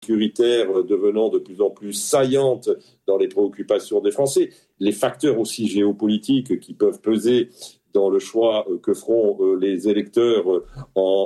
sécuritaire devenant de plus en plus saillante dans les préoccupations des Français, les facteurs aussi géopolitiques qui peuvent peser dans le choix que feront les électeurs en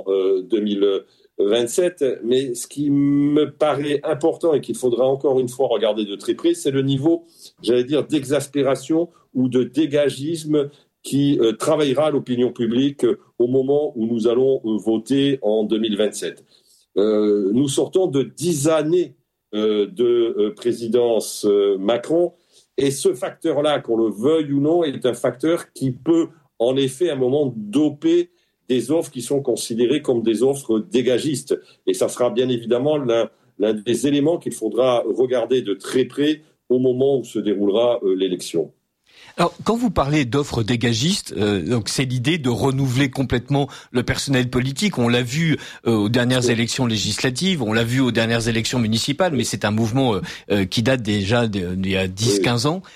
2027. Mais ce qui me paraît important et qu'il faudra encore une fois regarder de très près, c'est le niveau, d'exaspération ou de dégagisme qui travaillera l'opinion publique au moment où nous allons voter en 2027. Nous sortons de 10 années de présidence Macron, et ce facteur-là, qu'on le veuille ou non, est un facteur qui peut en effet à un moment doper des offres qui sont considérées comme des offres dégagistes. Et ça sera bien évidemment l'un des éléments qu'il faudra regarder de très près au moment où se déroulera l'élection. Alors, quand vous parlez d'offres dégagistes, donc c'est l'idée de renouveler complètement le personnel politique. On l'a vu aux dernières élections législatives, on l'a vu aux dernières élections municipales, mais c'est un mouvement qui date déjà d'il y a 10-15 ans.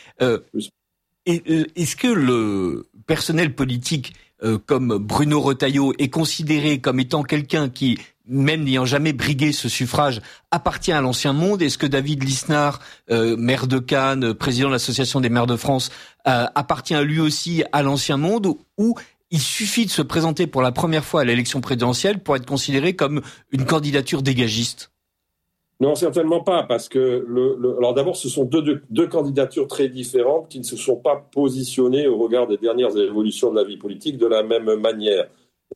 Est-ce que le personnel politique comme Bruno Retailleau est considéré comme étant quelqu'un qui, même n'ayant jamais brigué ce suffrage, appartient à l'ancien monde? Est-ce que David Lisnard, maire de Cannes, président de l'Association des maires de France, appartient lui aussi à l'ancien monde, ou il suffit de se présenter pour la première fois à l'élection présidentielle pour être considéré comme une candidature dégagiste? Non, certainement pas, parce que alors d'abord, ce sont deux candidatures très différentes qui ne se sont pas positionnées au regard des dernières évolutions de la vie politique de la même manière.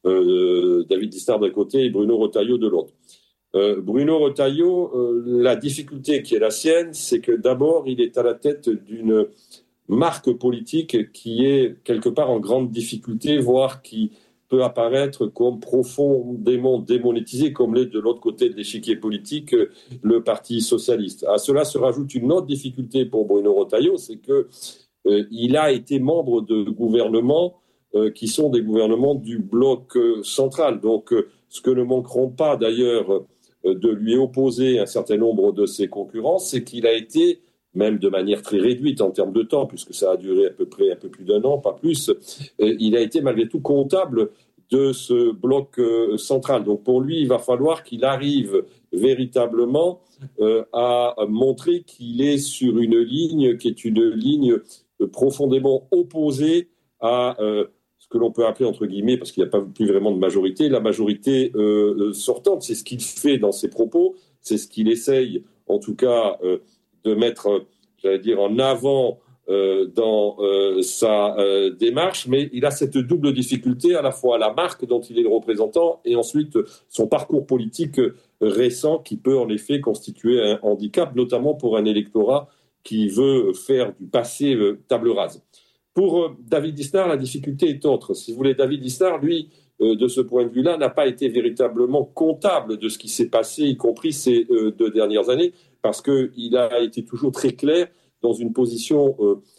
David Lisnard d'un côté et Bruno Retailleau de l'autre. Bruno Retailleau, la difficulté qui est la sienne, c'est que d'abord, il est à la tête d'une marque politique qui est quelque part en grande difficulté, voire qui peut apparaître comme profondément démonétisé, comme l'est de l'autre côté de l'échiquier politique le Parti socialiste. À cela se rajoute une autre difficulté pour Bruno Retailleau, c'est que il a été membre de gouvernements qui sont des gouvernements du bloc central. Donc, ce que ne manqueront pas d'ailleurs de lui opposer un certain nombre de ses concurrents, c'est qu'il a été, même de manière très réduite en termes de temps, puisque ça a duré à peu près un peu plus d'un an, pas plus, il a été malgré tout comptable de ce bloc central. Donc pour lui, il va falloir qu'il arrive véritablement à montrer qu'il est sur une ligne qui est une ligne profondément opposée à ce que l'on peut appeler, entre guillemets, parce qu'il n'y a pas plus vraiment de majorité, la majorité sortante. C'est ce qu'il fait dans ses propos, c'est ce qu'il essaye, en tout cas, de mettre, en avant dans sa démarche, mais il a cette double difficulté, à la fois la marque dont il est le représentant et ensuite son parcours politique récent qui peut en effet constituer un handicap, notamment pour un électorat qui veut faire du passé table rase. Pour David Lisnard, la difficulté est autre. Si vous voulez, David Lisnard, lui, de ce point de vue-là, n'a pas été véritablement comptable de ce qui s'est passé, y compris ces 2 dernières années, parce qu'il a été toujours très clair dans une position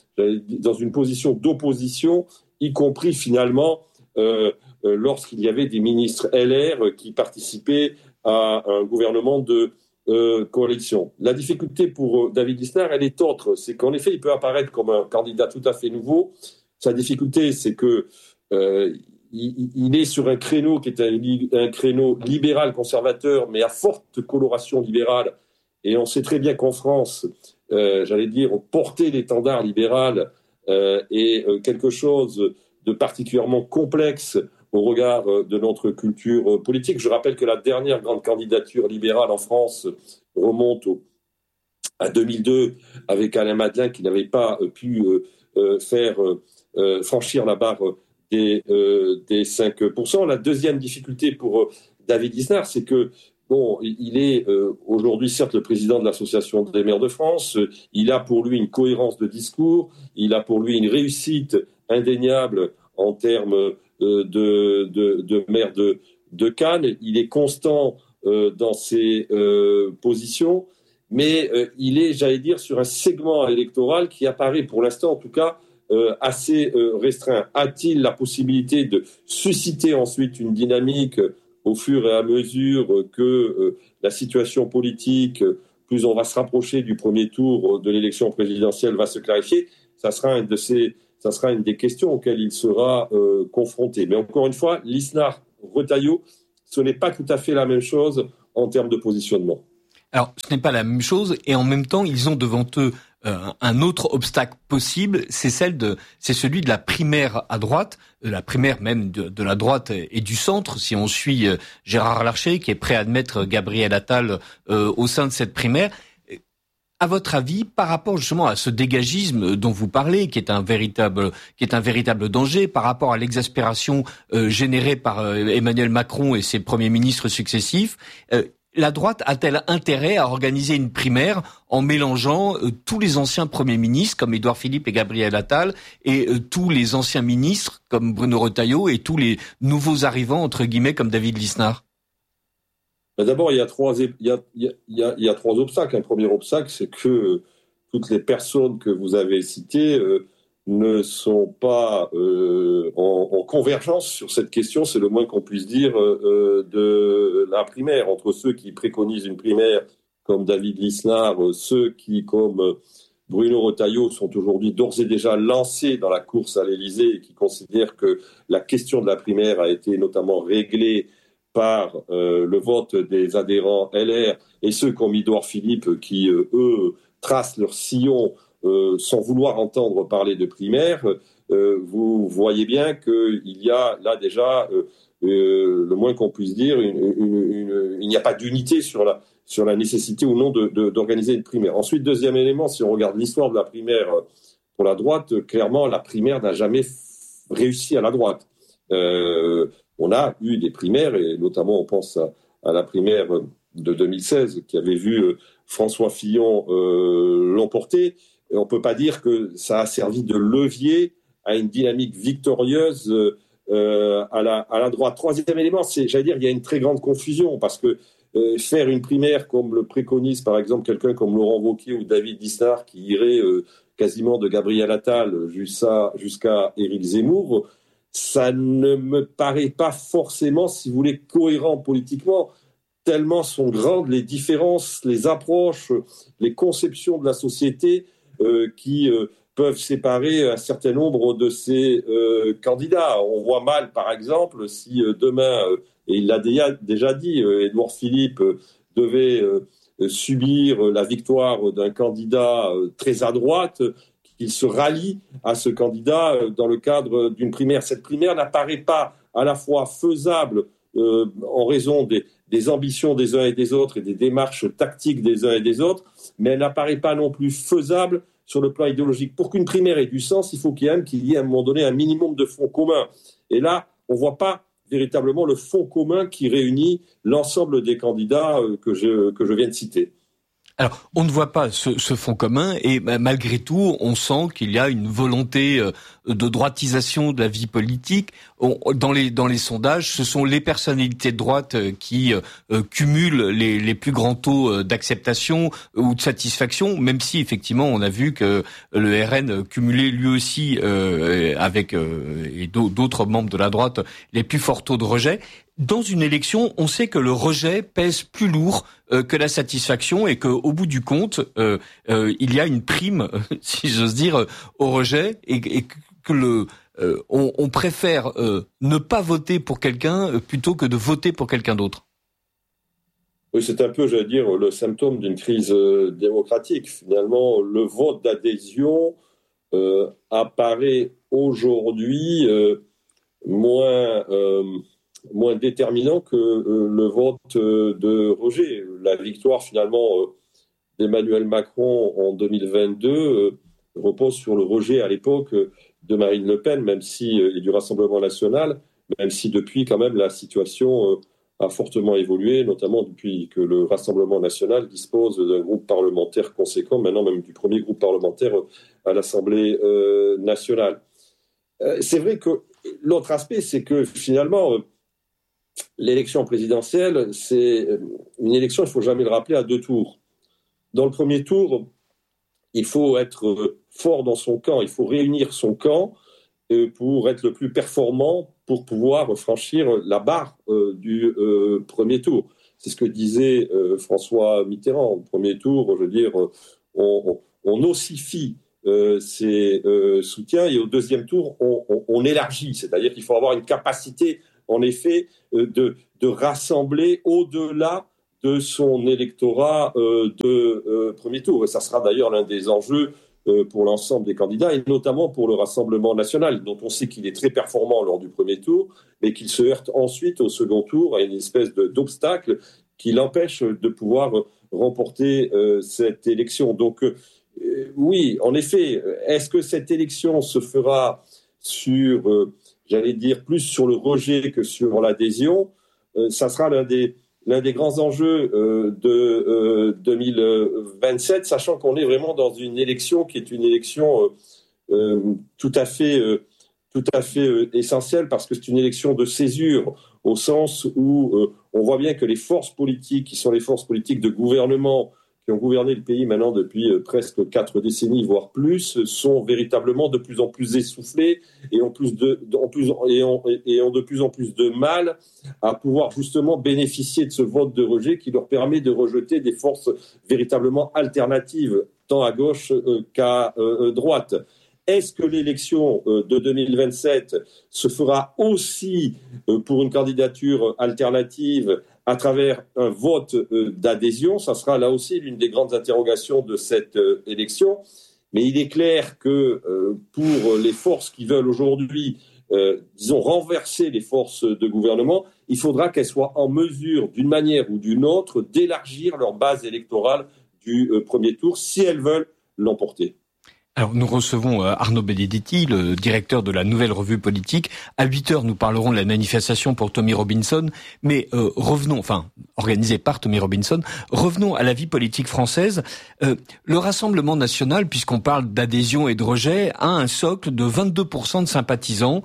d'opposition, y compris finalement lorsqu'il y avait des ministres LR qui participaient à un gouvernement de coalition. La difficulté pour David Lisnard, elle est autre. C'est qu'en effet, il peut apparaître comme un candidat tout à fait nouveau. Sa difficulté, c'est que il est sur un créneau qui est un créneau libéral conservateur, mais à forte coloration libérale. Et on sait très bien qu'en France, porter l'étendard libéral est quelque chose de particulièrement complexe au regard de notre culture politique. Je rappelle que la dernière grande candidature libérale en France remonte à 2002 avec Alain Madelin, qui n'avait pas pu faire franchir la barre des 5%. La deuxième difficulté pour David Lisnard, c'est que il est aujourd'hui certes le président de l'Association des maires de France, il a pour lui une cohérence de discours, il a pour lui une réussite indéniable en termes de maire de Cannes, il est constant dans ses positions, mais il est, sur un segment électoral qui apparaît pour l'instant en tout cas assez restreint. A-t-il la possibilité de susciter ensuite une dynamique au fur et à mesure que la situation politique, plus on va se rapprocher du premier tour de l'élection présidentielle, va se clarifier? Ça sera une des questions auxquelles il sera confronté. Mais encore une fois, Lisnard, Retailleau, ce n'est pas tout à fait la même chose en termes de positionnement. Alors, ce n'est pas la même chose, et en même temps, ils ont devant eux un autre obstacle possible, c'est celui de la primaire à droite, la primaire même de la droite et du centre, si on suit Gérard Larcher, qui est prêt à admettre Gabriel Attal au sein de cette primaire. À votre avis, par rapport justement à ce dégagisme dont vous parlez, qui est un véritable danger, par rapport à l'exaspération générée par Emmanuel Macron et ses premiers ministres successifs, la droite a-t-elle intérêt à organiser une primaire en mélangeant tous les anciens premiers ministres comme Édouard Philippe et Gabriel Attal et tous les anciens ministres comme Bruno Retailleau et tous les nouveaux arrivants entre guillemets comme David Lisnard? D'abord, il y a trois obstacles. Un premier obstacle, c'est que toutes les personnes que vous avez citées ne sont pas en convergence sur cette question, c'est le moins qu'on puisse dire, de la primaire. Entre ceux qui préconisent une primaire comme David Lisnard, ceux qui, comme Bruno Retailleau, sont aujourd'hui d'ores et déjà lancés dans la course à l'Élysée et qui considèrent que la question de la primaire a été notamment réglée par le vote des adhérents LR, et ceux comme Édouard Philippe qui, eux, tracent leur sillon sans vouloir entendre parler de primaire, vous voyez bien qu'il y a là déjà, le moins qu'on puisse dire, il n'y a pas d'unité sur la nécessité ou non d'organiser une primaire. Ensuite, deuxième élément, si on regarde l'histoire de la primaire pour la droite, clairement, la primaire n'a jamais réussi à la droite. On a eu des primaires, et notamment on pense à la primaire de 2016 qui avait vu François Fillon l'emporter. Et on ne peut pas dire que ça a servi de levier à une dynamique victorieuse à la droite. Troisième élément, il y a une très grande confusion parce que faire une primaire comme le préconise par exemple quelqu'un comme Laurent Wauquiez ou David Lisnard qui irait quasiment de Gabriel Attal jusqu'à Éric Zemmour, ça ne me paraît pas forcément, si vous voulez, cohérent politiquement, tellement sont grandes les différences, les approches, les conceptions de la société qui peuvent séparer un certain nombre de ces candidats. On voit mal, par exemple, si demain, et il l'a déjà dit, Édouard Philippe devait subir la victoire d'un candidat très à droite, qu'il se rallie à ce candidat dans le cadre d'une primaire. Cette primaire n'apparaît pas à la fois faisable en raison des ambitions des uns et des autres et des démarches tactiques des uns et des autres, mais elle n'apparaît pas non plus faisable sur le plan idéologique. Pour qu'une primaire ait du sens, il faut qu'il y ait à un moment donné un minimum de fonds communs. Et là, on ne voit pas véritablement le fonds commun qui réunit l'ensemble des candidats que je viens de citer. Alors, on ne voit pas ce fonds commun et malgré tout, on sent qu'il y a une volonté de droitisation de la vie politique. Dans les sondages, ce sont les personnalités de droite qui cumulent les plus grands taux d'acceptation ou de satisfaction, même si effectivement on a vu que le RN cumulait lui aussi avec et d'autres membres de la droite les plus forts taux de rejet. Dans une élection, on sait que le rejet pèse plus lourd que la satisfaction et qu'au bout du compte, il y a une prime, si j'ose dire, au rejet et que on préfère ne pas voter pour quelqu'un plutôt que de voter pour quelqu'un d'autre. Oui, c'est un peu, j'allais dire, le symptôme d'une crise démocratique. Finalement, le vote d'adhésion apparaît aujourd'hui moins déterminant que le vote de rejet. La victoire, finalement, d'Emmanuel Macron en 2022 repose sur le rejet, à l'époque, de Marine Le Pen, même si, et du Rassemblement national, même si depuis, quand même, la situation a fortement évolué, notamment depuis que le Rassemblement national dispose d'un groupe parlementaire conséquent, maintenant même du premier groupe parlementaire à l'Assemblée nationale. C'est vrai que l'autre aspect, c'est que, finalement, l'élection présidentielle, c'est une élection, il ne faut jamais le rappeler, à deux tours. Dans le premier tour, il faut être fort dans son camp, il faut réunir son camp pour être le plus performant, pour pouvoir franchir la barre du premier tour. C'est ce que disait François Mitterrand. Au premier tour, je veux dire, on ossifie ses soutiens et au deuxième tour, on élargit. C'est-à-dire qu'il faut avoir une capacité en effet, de rassembler au-delà de son électorat de premier tour. Et ça sera d'ailleurs l'un des enjeux pour l'ensemble des candidats, et notamment pour le Rassemblement national, dont on sait qu'il est très performant lors du premier tour, mais qu'il se heurte ensuite au second tour à une espèce d'obstacle qui l'empêche de pouvoir remporter cette élection. Donc oui, en effet, est-ce que cette élection se fera sur, j'allais dire, plus sur le rejet que sur l'adhésion? Ça sera l'un des grands enjeux de 2027, sachant qu'on est vraiment dans une élection qui est une élection tout à fait essentielle, parce que c'est une élection de césure, au sens où on voit bien que les forces politiques, qui sont les forces politiques de gouvernement, qui ont gouverné le pays maintenant depuis presque 4 décennies, voire plus, sont véritablement de plus en plus essoufflées et ont de plus en plus de mal à pouvoir justement bénéficier de ce vote de rejet qui leur permet de rejeter des forces véritablement alternatives, tant à gauche qu'à droite. Est-ce que l'élection de 2027 se fera aussi pour une candidature alternative à travers un vote d'adhésion? Ça sera là aussi l'une des grandes interrogations de cette élection. Mais il est clair que pour les forces qui veulent aujourd'hui, renverser les forces de gouvernement, il faudra qu'elles soient en mesure, d'une manière ou d'une autre, d'élargir leur base électorale du premier tour, si elles veulent l'emporter. Alors, nous recevons Arnaud Benedetti, le directeur de la Nouvelle Revue Politique. À 8h, nous parlerons de la manifestation pour Tommy Robinson. Mais organisée par Tommy Robinson. Revenons à la vie politique française. Le Rassemblement national, puisqu'on parle d'adhésion et de rejet, a un socle de 22% de sympathisants,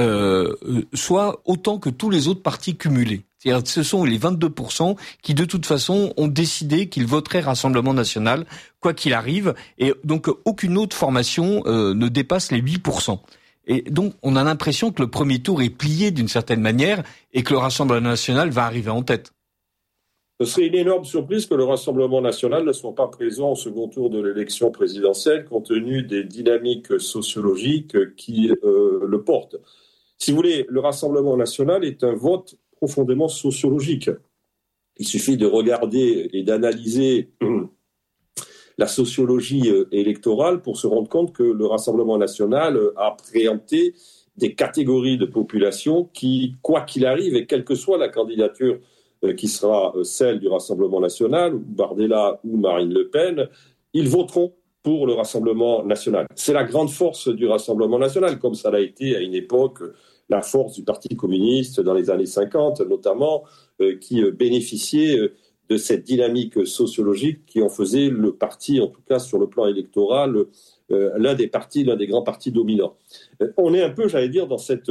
soit autant que tous les autres partis cumulés. C'est-à-dire, ce sont les 22% qui, de toute façon, ont décidé qu'ils voteraient Rassemblement national, quoi qu'il arrive. Et donc, aucune autre formation ne dépasse les 8%. Et donc, on a l'impression que le premier tour est plié d'une certaine manière et que le Rassemblement national va arriver en tête. Ce serait une énorme surprise que le Rassemblement national ne soit pas présent au second tour de l'élection présidentielle, compte tenu des dynamiques sociologiques qui le portent. Si vous voulez, le Rassemblement national est un vote profondément sociologique. Il suffit de regarder et d'analyser la sociologie électorale pour se rendre compte que le Rassemblement national a préempté des catégories de population qui, quoi qu'il arrive, et quelle que soit la candidature qui sera celle du Rassemblement national, Bardella ou Marine Le Pen, ils voteront pour le Rassemblement national. C'est la grande force du Rassemblement national, comme ça l'a été à une époque la force du Parti communiste dans les années 50, notamment, qui bénéficiait de cette dynamique sociologique qui en faisait le parti, en tout cas sur le plan électoral, l'un des grands partis dominants. On est un peu, j'allais dire, dans cette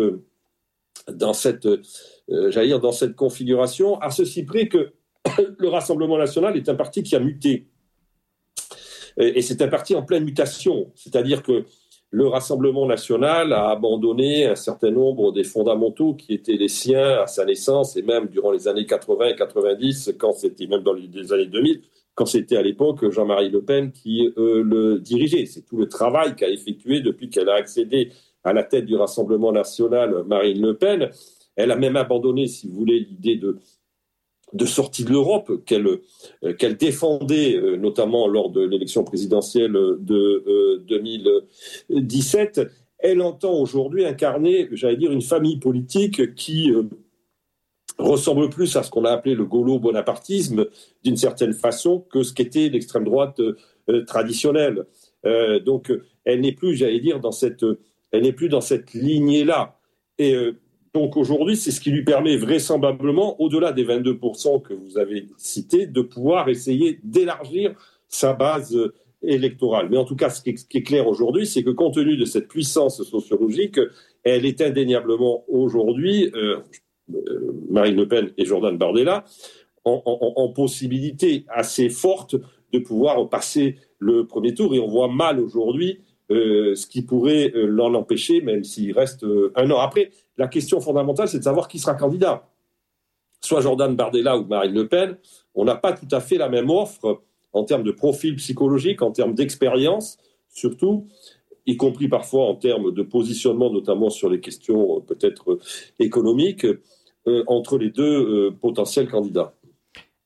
configuration, à ceci près que le Rassemblement national est un parti qui a muté. Et c'est un parti en pleine mutation, c'est-à-dire que le Rassemblement national a abandonné un certain nombre des fondamentaux qui étaient les siens à sa naissance, et même durant les années 80 et 90, quand c'était même dans les années 2000, quand c'était à l'époque Jean-Marie Le Pen qui le dirigeait. C'est tout le travail qu'a effectué depuis qu'elle a accédé à la tête du Rassemblement national, Marine Le Pen. Elle a même abandonné, si vous voulez, l'idée de sortie de l'Europe qu'elle défendait, notamment lors de l'élection présidentielle de 2017. Elle entend aujourd'hui incarner, j'allais dire, une famille politique qui ressemble plus à ce qu'on a appelé le gaulo-bonapartisme, d'une certaine façon, que ce qu'était l'extrême droite traditionnelle. Donc, elle n'est plus, j'allais dire, dans cette lignée-là. Et donc aujourd'hui, c'est ce qui lui permet vraisemblablement, au-delà des 22% que vous avez cités, de pouvoir essayer d'élargir sa base électorale. Mais en tout cas, ce qui est clair aujourd'hui, c'est que compte tenu de cette puissance sociologique, elle est indéniablement aujourd'hui, Marine Le Pen et Jordan Bardella, en possibilité assez forte de pouvoir passer le premier tour. Et on voit mal aujourd'hui ce qui pourrait l'en empêcher, même s'il reste un an. Après, la question fondamentale, c'est de savoir qui sera candidat. Soit Jordan Bardella ou Marine Le Pen. On n'a pas tout à fait la même offre en termes de profil psychologique, en termes d'expérience, surtout, y compris parfois en termes de positionnement, notamment sur les questions peut-être économiques, entre les deux potentiels candidats.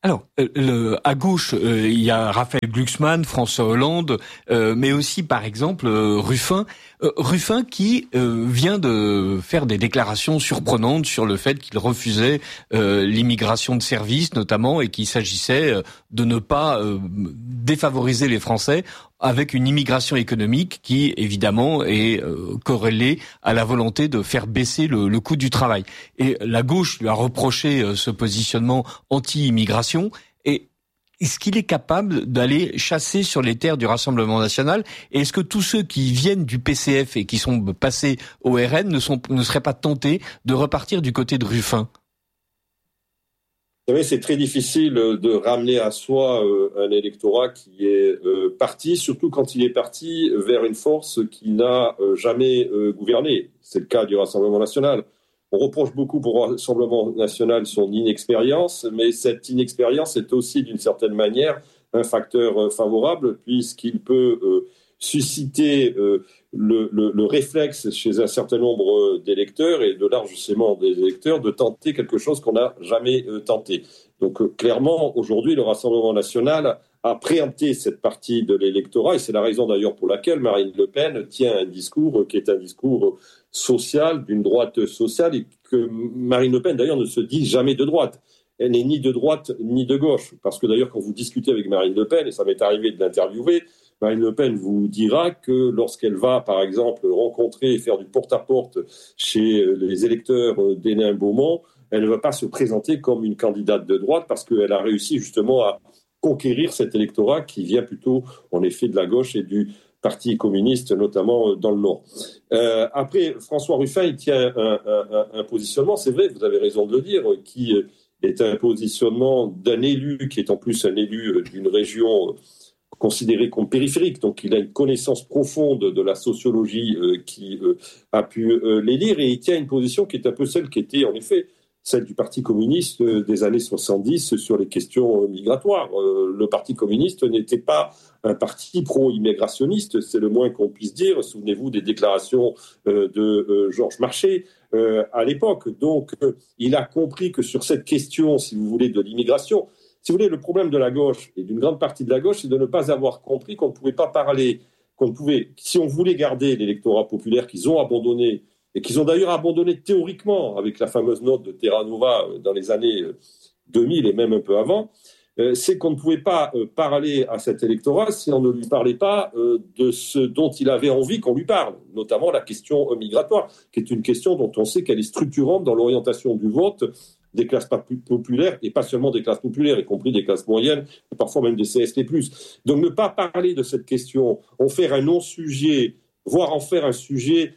Alors, à gauche, il y a Raphaël Glucksmann, François Hollande, mais aussi, par exemple, Ruffin. Ruffin qui vient de faire des déclarations surprenantes sur le fait qu'il refusait l'immigration de service, notamment, et qu'il s'agissait de ne pas défavoriser les Français avec une immigration économique qui, évidemment, est corrélée à la volonté de faire baisser le coût du travail. Et la gauche lui a reproché ce positionnement anti-immigration. Et est-ce qu'il est capable d'aller chasser sur les terres du Rassemblement national? Et est-ce que tous ceux qui viennent du PCF et qui sont passés au RN ne seraient pas tentés de repartir du côté de Ruffin? Vous savez, c'est très difficile de ramener à soi un électorat qui est parti, surtout quand il est parti vers une force qui n'a jamais gouverné. C'est le cas du Rassemblement national. On reproche beaucoup au Rassemblement national son inexpérience, mais cette inexpérience est aussi d'une certaine manière un facteur favorable puisqu'il peut susciter le réflexe chez un certain nombre d'électeurs et de larges segments des électeurs de tenter quelque chose qu'on n'a jamais tenté. Donc clairement, aujourd'hui, le Rassemblement national a préempté cette partie de l'électorat et c'est la raison d'ailleurs pour laquelle Marine Le Pen tient un discours qui est un discours social, d'une droite sociale et que Marine Le Pen d'ailleurs ne se dit jamais de droite. Elle n'est ni de droite ni de gauche. Parce que d'ailleurs, quand vous discutez avec Marine Le Pen, et ça m'est arrivé de l'interviewer, Marine Le Pen vous dira que lorsqu'elle va, par exemple, rencontrer et faire du porte-à-porte chez les électeurs d'Hénin-Beaumont, elle ne va pas se présenter comme une candidate de droite parce qu'elle a réussi justement à conquérir cet électorat qui vient plutôt, en effet, de la gauche et du Parti communiste, notamment dans le Nord. Après, François Ruffin, il tient un positionnement, c'est vrai, vous avez raison de le dire, qui est un positionnement d'un élu qui est en plus un élu d'une région considérée comme périphérique. Donc, il a une connaissance profonde de la sociologie qui a pu l'élire et il tient une position qui est un peu celle qui était, en effet, celle du Parti communiste des années 70 sur les questions migratoires. Le Parti communiste n'était pas un parti pro-immigrationniste, c'est le moins qu'on puisse dire. Souvenez-vous des déclarations de Georges Marchais à l'époque. Donc, il a compris que sur cette question, si vous voulez, de l'immigration, si vous voulez, le problème de la gauche et d'une grande partie de la gauche, c'est de ne pas avoir compris qu'on ne pouvait pas parler, si on voulait garder l'électorat populaire qu'ils ont abandonné, et qu'ils ont d'ailleurs abandonné théoriquement avec la fameuse note de Terra Nova dans les années 2000 et même un peu avant, c'est qu'on ne pouvait pas parler à cet électorat si on ne lui parlait pas de ce dont il avait envie qu'on lui parle, notamment la question migratoire, qui est une question dont on sait qu'elle est structurante dans l'orientation du vote des classes populaires, et pas seulement des classes populaires, y compris des classes moyennes, et parfois même des CSP+. Donc ne pas parler de cette question, en faire un non-sujet, voire en faire un sujet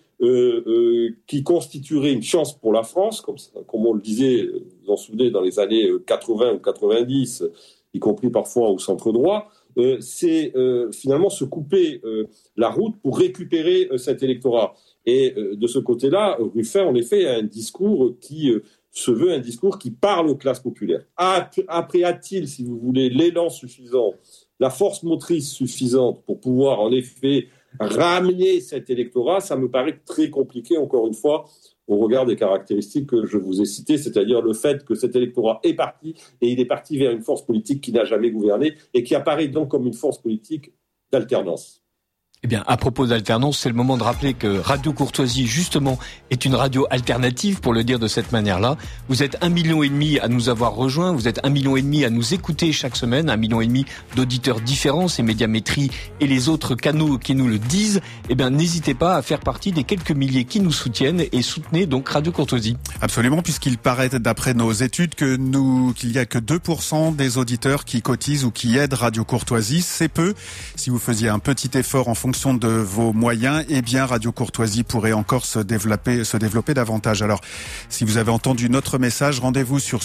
qui constituerait une chance pour la France, comme on le disait, vous vous en souvenez, dans les années 80 ou 90, y compris parfois au centre droit, c'est finalement se couper la route pour récupérer cet électorat. Et de ce côté-là, Ruffin, en effet, a un discours qui se veut un discours qui parle aux classes populaires. Après, a-t-il, si vous voulez, l'élan suffisant, la force motrice suffisante pour pouvoir, en effet, ramener cet électorat? Ça me paraît très compliqué, encore une fois, au regard des caractéristiques que je vous ai citées, c'est-à-dire le fait que cet électorat est parti, et il est parti vers une force politique qui n'a jamais gouverné, et qui apparaît donc comme une force politique d'alternance. Eh bien, à propos d'alternance, c'est le moment de rappeler que Radio Courtoisie, justement, est une radio alternative, pour le dire de cette manière-là. Vous êtes 1,5 million à nous avoir rejoints, vous êtes 1,5 million à nous écouter chaque semaine, 1,5 million d'auditeurs différents, c'est Médiamétrie et les autres canaux qui nous le disent. Eh bien, n'hésitez pas à faire partie des quelques milliers qui nous soutiennent et soutenez donc Radio Courtoisie. Absolument, puisqu'il paraît, d'après nos études, qu'il y a que 2% des auditeurs qui cotisent ou qui aident Radio Courtoisie. C'est peu. Si vous faisiez un petit effort en fonction de vos moyens, eh bien Radio Courtoisie pourrait encore se développer davantage. Alors, si vous avez entendu notre message, rendez-vous sur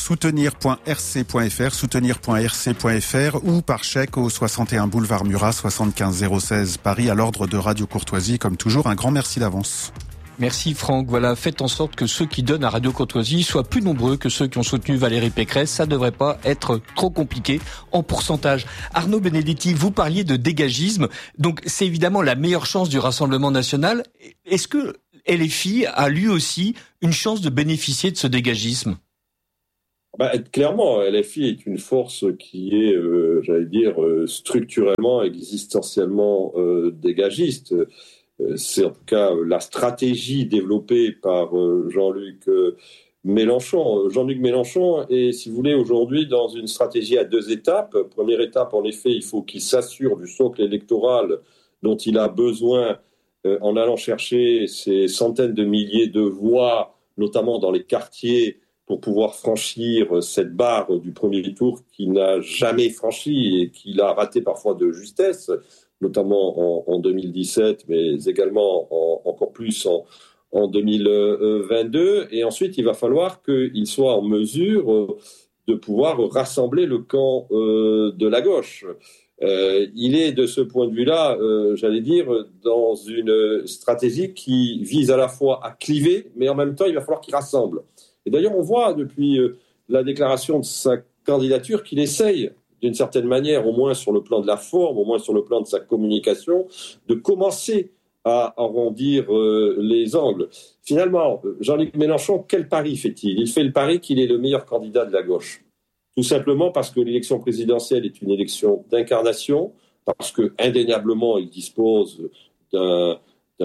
soutenir.rc.fr ou par chèque au 61 boulevard Murat, 75 016 Paris, à l'ordre de Radio Courtoisie. Comme toujours, un grand merci d'avance. Merci Franck. Voilà, faites en sorte que ceux qui donnent à Radio Courtoisie soient plus nombreux que ceux qui ont soutenu Valérie Pécresse. Ça devrait pas être trop compliqué en pourcentage. Arnaud Benedetti, vous parliez de dégagisme. Donc c'est évidemment la meilleure chance du Rassemblement national. Est-ce que LFI a lui aussi une chance de bénéficier de ce dégagisme ? Clairement, LFI est une force qui est, structurellement, existentiellement dégagiste. C'est en tout cas la stratégie développée par Jean-Luc Mélenchon. Jean-Luc Mélenchon est, si vous voulez, aujourd'hui dans une stratégie à 2 étapes. Première étape, en effet, il faut qu'il s'assure du socle électoral dont il a besoin en allant chercher ces centaines de milliers de voix, notamment dans les quartiers, pour pouvoir franchir cette barre du premier tour qu'il n'a jamais franchie et qu'il a raté parfois de justesse, notamment en 2017, mais également encore plus en 2022. Et ensuite, il va falloir qu'il soit en mesure de pouvoir rassembler le camp de la gauche. Il est de ce point de vue-là, dans une stratégie qui vise à la fois à cliver, mais en même temps, il va falloir qu'il rassemble. Et d'ailleurs, on voit depuis la déclaration de sa candidature qu'il essaye, d'une certaine manière, au moins sur le plan de la forme, au moins sur le plan de sa communication, de commencer à arrondir les angles. Finalement, Jean-Luc Mélenchon, quel pari fait-il ? Il fait le pari qu'il est le meilleur candidat de la gauche. Tout simplement parce que l'élection présidentielle est une élection d'incarnation, parce que indéniablement, il dispose d'un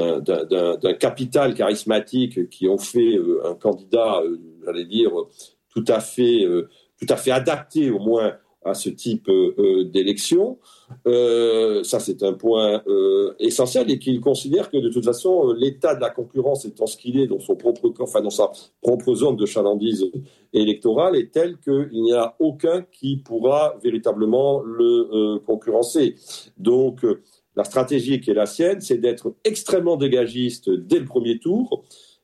capital charismatique qui ont fait un candidat, tout à fait adapté au moins à ce type d'élection. Ça, c'est un point essentiel, et qu'il considère que de toute façon, l'état de la concurrence étant ce qu'il est dans sa propre zone de chalandise électorale est tel qu'il n'y a aucun qui pourra véritablement le concurrencer. Donc, la stratégie qui est la sienne, c'est d'être extrêmement dégagiste dès le premier tour,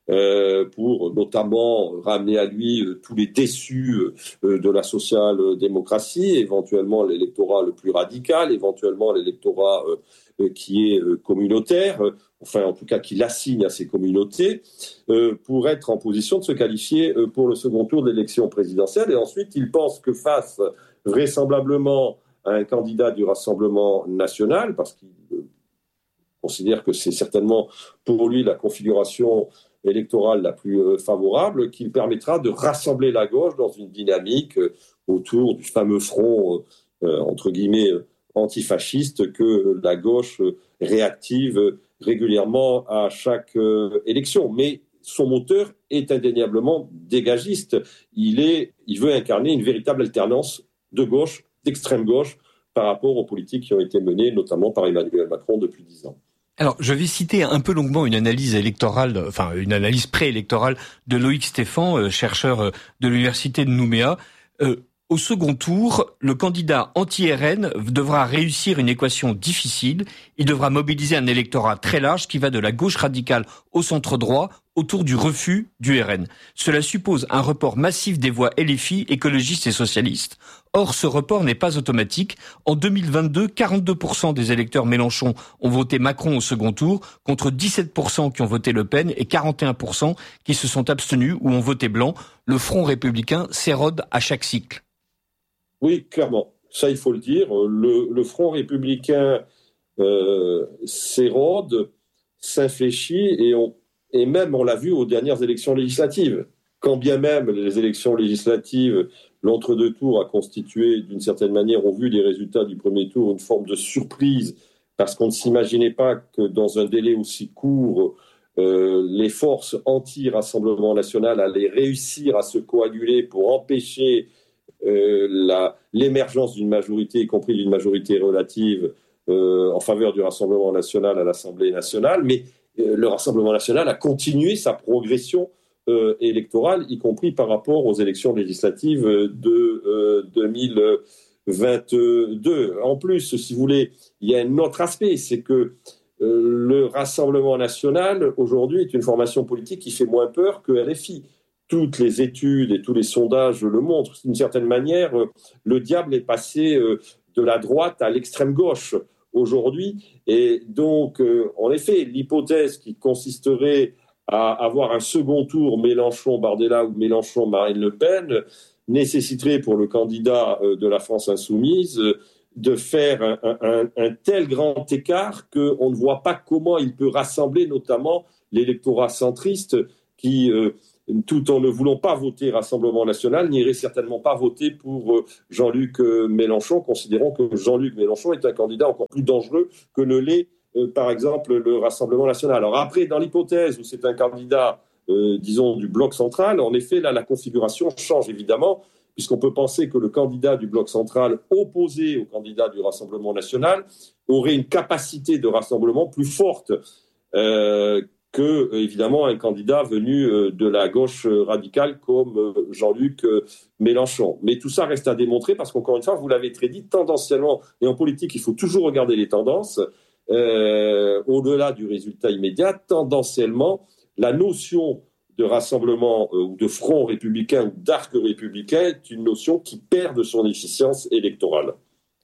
pour notamment ramener à lui tous les déçus de la social-démocratie, éventuellement l'électorat le plus radical, éventuellement l'électorat qui est communautaire, enfin en tout cas qui l'assigne à ces communautés, pour être en position de se qualifier pour le second tour de l'élection présidentielle. Et ensuite, il pense que face vraisemblablement à un candidat du Rassemblement national, parce qu'il considère que c'est certainement pour lui la configuration électorale la plus favorable, qu'il permettra de rassembler la gauche dans une dynamique autour du fameux front, entre guillemets, antifasciste que la gauche réactive régulièrement à chaque élection. Mais son moteur est indéniablement dégagiste. Il veut incarner une véritable alternance de gauche, d'extrême gauche, par rapport aux politiques qui ont été menées, notamment par Emmanuel Macron depuis 10 ans. Alors, je vais citer un peu longuement une analyse électorale, enfin une analyse préélectorale de Loïc Stéphan, chercheur de l'université de Nouméa. Au second tour, le candidat anti-RN devra réussir une équation difficile. Il devra mobiliser un électorat très large qui va de la gauche radicale au centre droit autour du refus du RN. Cela suppose un report massif des voix LFI, écologistes et socialistes. Or, ce report n'est pas automatique. En 2022, 42% des électeurs Mélenchon ont voté Macron au second tour, contre 17% qui ont voté Le Pen et 41% qui se sont abstenus ou ont voté blanc. Le Front républicain s'érode à chaque cycle. Oui, clairement. Ça, il faut le dire. Le Front républicain s'érode, s'infléchit, et même, on l'a vu aux dernières élections législatives. Quand bien même les élections législatives, l'entre-deux tours a constitué, d'une certaine manière, au vu des résultats du premier tour, une forme de surprise, parce qu'on ne s'imaginait pas que dans un délai aussi court, les forces anti-Rassemblement national allaient réussir à se coaguler pour empêcher l'émergence d'une majorité, y compris d'une majorité relative, en faveur du Rassemblement national à l'Assemblée nationale. Mais le Rassemblement national a continué sa progression électorale, y compris par rapport aux élections législatives de 2022. En plus, si vous voulez, il y a un autre aspect, c'est que le Rassemblement national, aujourd'hui, est une formation politique qui fait moins peur que LFI. Toutes les études et tous les sondages le montrent. D'une certaine manière, le diable est passé de la droite à l'extrême gauche aujourd'hui. Et donc, en effet, l'hypothèse qui consisterait à avoir un second tour Mélenchon-Bardella ou Mélenchon-Marine Le Pen nécessiterait pour le candidat de la France insoumise de faire un tel grand écart qu'on ne voit pas comment il peut rassembler notamment l'électorat centriste qui tout en ne voulant pas voter Rassemblement National, n'irait certainement pas voter pour Jean-Luc Mélenchon, considérant que Jean-Luc Mélenchon est un candidat encore plus dangereux que ne l'est, par exemple, le Rassemblement National. Alors après, dans l'hypothèse où c'est un candidat, disons, du bloc central, en effet, là, la configuration change évidemment, puisqu'on peut penser que le candidat du bloc central opposé au candidat du Rassemblement National aurait une capacité de rassemblement plus forte que, évidemment, un candidat venu de la gauche radicale comme Jean-Luc Mélenchon. Mais tout ça reste à démontrer parce qu'encore une fois, vous l'avez très dit, tendanciellement, et en politique, il faut toujours regarder les tendances, au-delà du résultat immédiat, tendanciellement, la notion de rassemblement ou de front républicain ou d'arc républicain est une notion qui perd de son efficience électorale.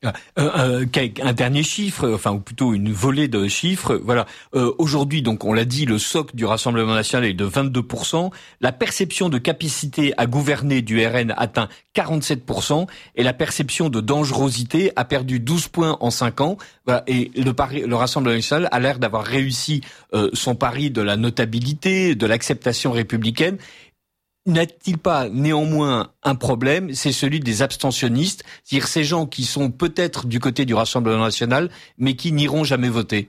Un dernier chiffre, enfin ou plutôt une volée de chiffres. Voilà. Aujourd'hui, donc on l'a dit, le socle du Rassemblement national est de 22%. La perception de capacité à gouverner du RN atteint 47%, et la perception de dangerosité a perdu 12 points en 5 ans. Voilà. Et le Rassemblement national a l'air d'avoir réussi son pari de la notabilité, de l'acceptation républicaine. N'a-t-il pas néanmoins un problème, c'est celui des abstentionnistes, c'est-à-dire ces gens qui sont peut-être du côté du Rassemblement national, mais qui n'iront jamais voter?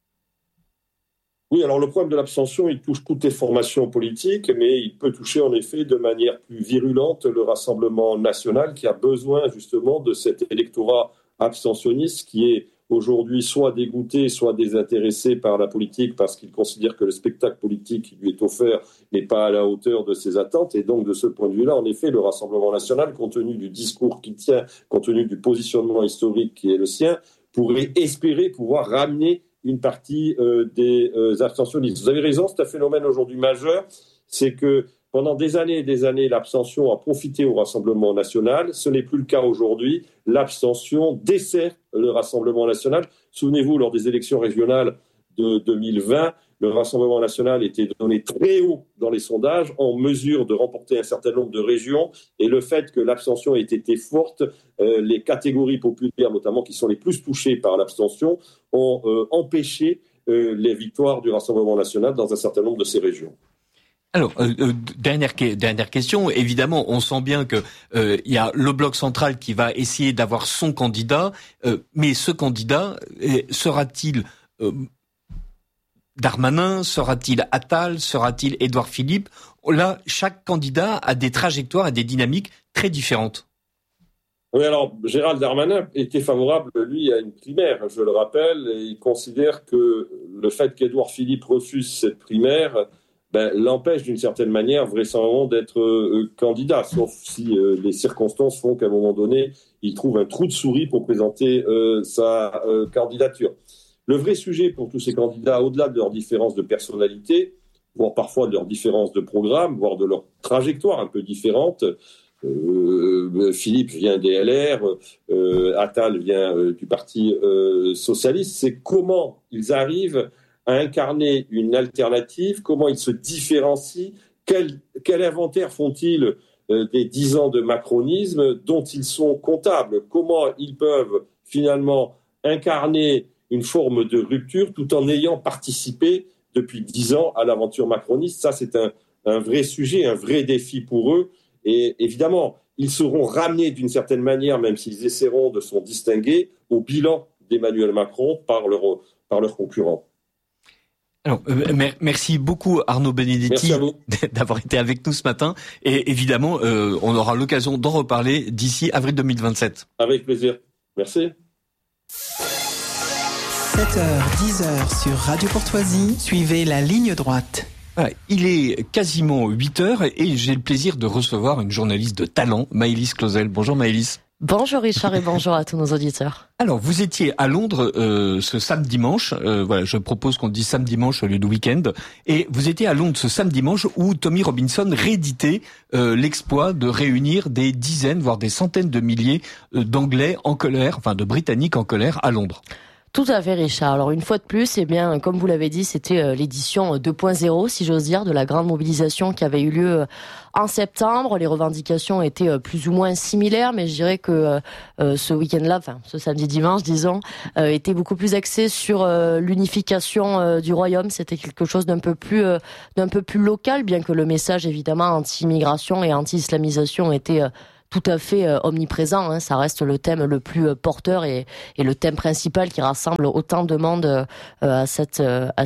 Oui, alors le problème de l'abstention, il touche toutes les formations politiques, mais il peut toucher en effet de manière plus virulente le Rassemblement national qui a besoin justement de cet électorat abstentionniste qui est aujourd'hui soit dégoûté, soit désintéressé par la politique parce qu'il considère que le spectacle politique qui lui est offert n'est pas à la hauteur de ses attentes. Et donc, de ce point de vue-là, en effet, le Rassemblement national, compte tenu du discours qu'il tient, compte tenu du positionnement historique qui est le sien, pourrait espérer pouvoir ramener une partie des abstentionnistes. Vous avez raison, c'est un phénomène aujourd'hui majeur, c'est que pendant des années et des années, l'abstention a profité au Rassemblement national. Ce n'est plus le cas aujourd'hui. L'abstention dessert le Rassemblement national. Souvenez-vous, lors des élections régionales de 2020, le Rassemblement national était donné très haut dans les sondages, en mesure de remporter un certain nombre de régions. Et le fait que l'abstention ait été forte, les catégories populaires, notamment qui sont les plus touchées par l'abstention, ont empêché les victoires du Rassemblement national dans un certain nombre de ces régions. Alors, dernière question. Évidemment, on sent bien que il y a le bloc central qui va essayer d'avoir son candidat, mais ce candidat sera-t-il Darmanin, sera-t-il Attal, sera-t-il Édouard Philippe? Là, chaque candidat a des trajectoires et des dynamiques très différentes. Oui, alors Gérald Darmanin était favorable, lui, à une primaire, je le rappelle, et il considère que le fait qu'Édouard Philippe refuse cette primaire l'empêche d'une certaine manière vraisemblablement d'être candidat, sauf si les circonstances font qu'à un moment donné, il trouve un trou de souris pour présenter sa candidature. Le vrai sujet pour tous ces candidats, au-delà de leurs différences de personnalité, voire parfois de leurs différences de programme, voire de leur trajectoire un peu différente, Philippe vient des LR, Attal vient du Parti socialiste, c'est comment ils arrivent à incarner une alternative, comment ils se différencient, quel inventaire font-ils des 10 ans de macronisme dont ils sont comptables, comment ils peuvent finalement incarner une forme de rupture tout en ayant participé depuis 10 ans à l'aventure macroniste. Ça, c'est un vrai sujet, un vrai défi pour eux. Et évidemment, ils seront ramenés d'une certaine manière, même s'ils essaieront de s'en distinguer, au bilan d'Emmanuel Macron par leurs concurrents. Alors, merci beaucoup Arnaud Benedetti d'avoir été avec nous ce matin. Et évidemment, on aura l'occasion d'en reparler d'ici avril 2027. Avec plaisir. Merci. 7h, 10h sur Radio Courtoisie, suivez la ligne droite. Voilà, il est quasiment 8h et j'ai le plaisir de recevoir une journaliste de talent, Maëlys Clausel. Bonjour Maëlys. Bonjour Richard et bonjour à tous nos auditeurs. Alors, vous étiez à Londres ce samedi-dimanche. Voilà, je propose qu'on dise samedi-dimanche au lieu de week-end. Et vous étiez à Londres ce samedi-dimanche où Tommy Robinson rééditait l'exploit de réunir des dizaines, voire des centaines de milliers d'Anglais en colère, enfin de Britanniques en colère à Londres. Tout à fait, Richard. Alors une fois de plus, eh bien, comme vous l'avez dit, c'était l'édition 2.0, si j'ose dire, de la grande mobilisation qui avait eu lieu en septembre. Les revendications étaient plus ou moins similaires, mais je dirais que ce week-end-là, enfin ce samedi-dimanche, disons, était beaucoup plus axé sur l'unification du royaume. C'était quelque chose d'un peu plus local, bien que le message évidemment anti-immigration et anti-islamisation était tout à fait omniprésent, hein. Ça reste le thème le plus porteur et le thème principal qui rassemble autant de monde à cette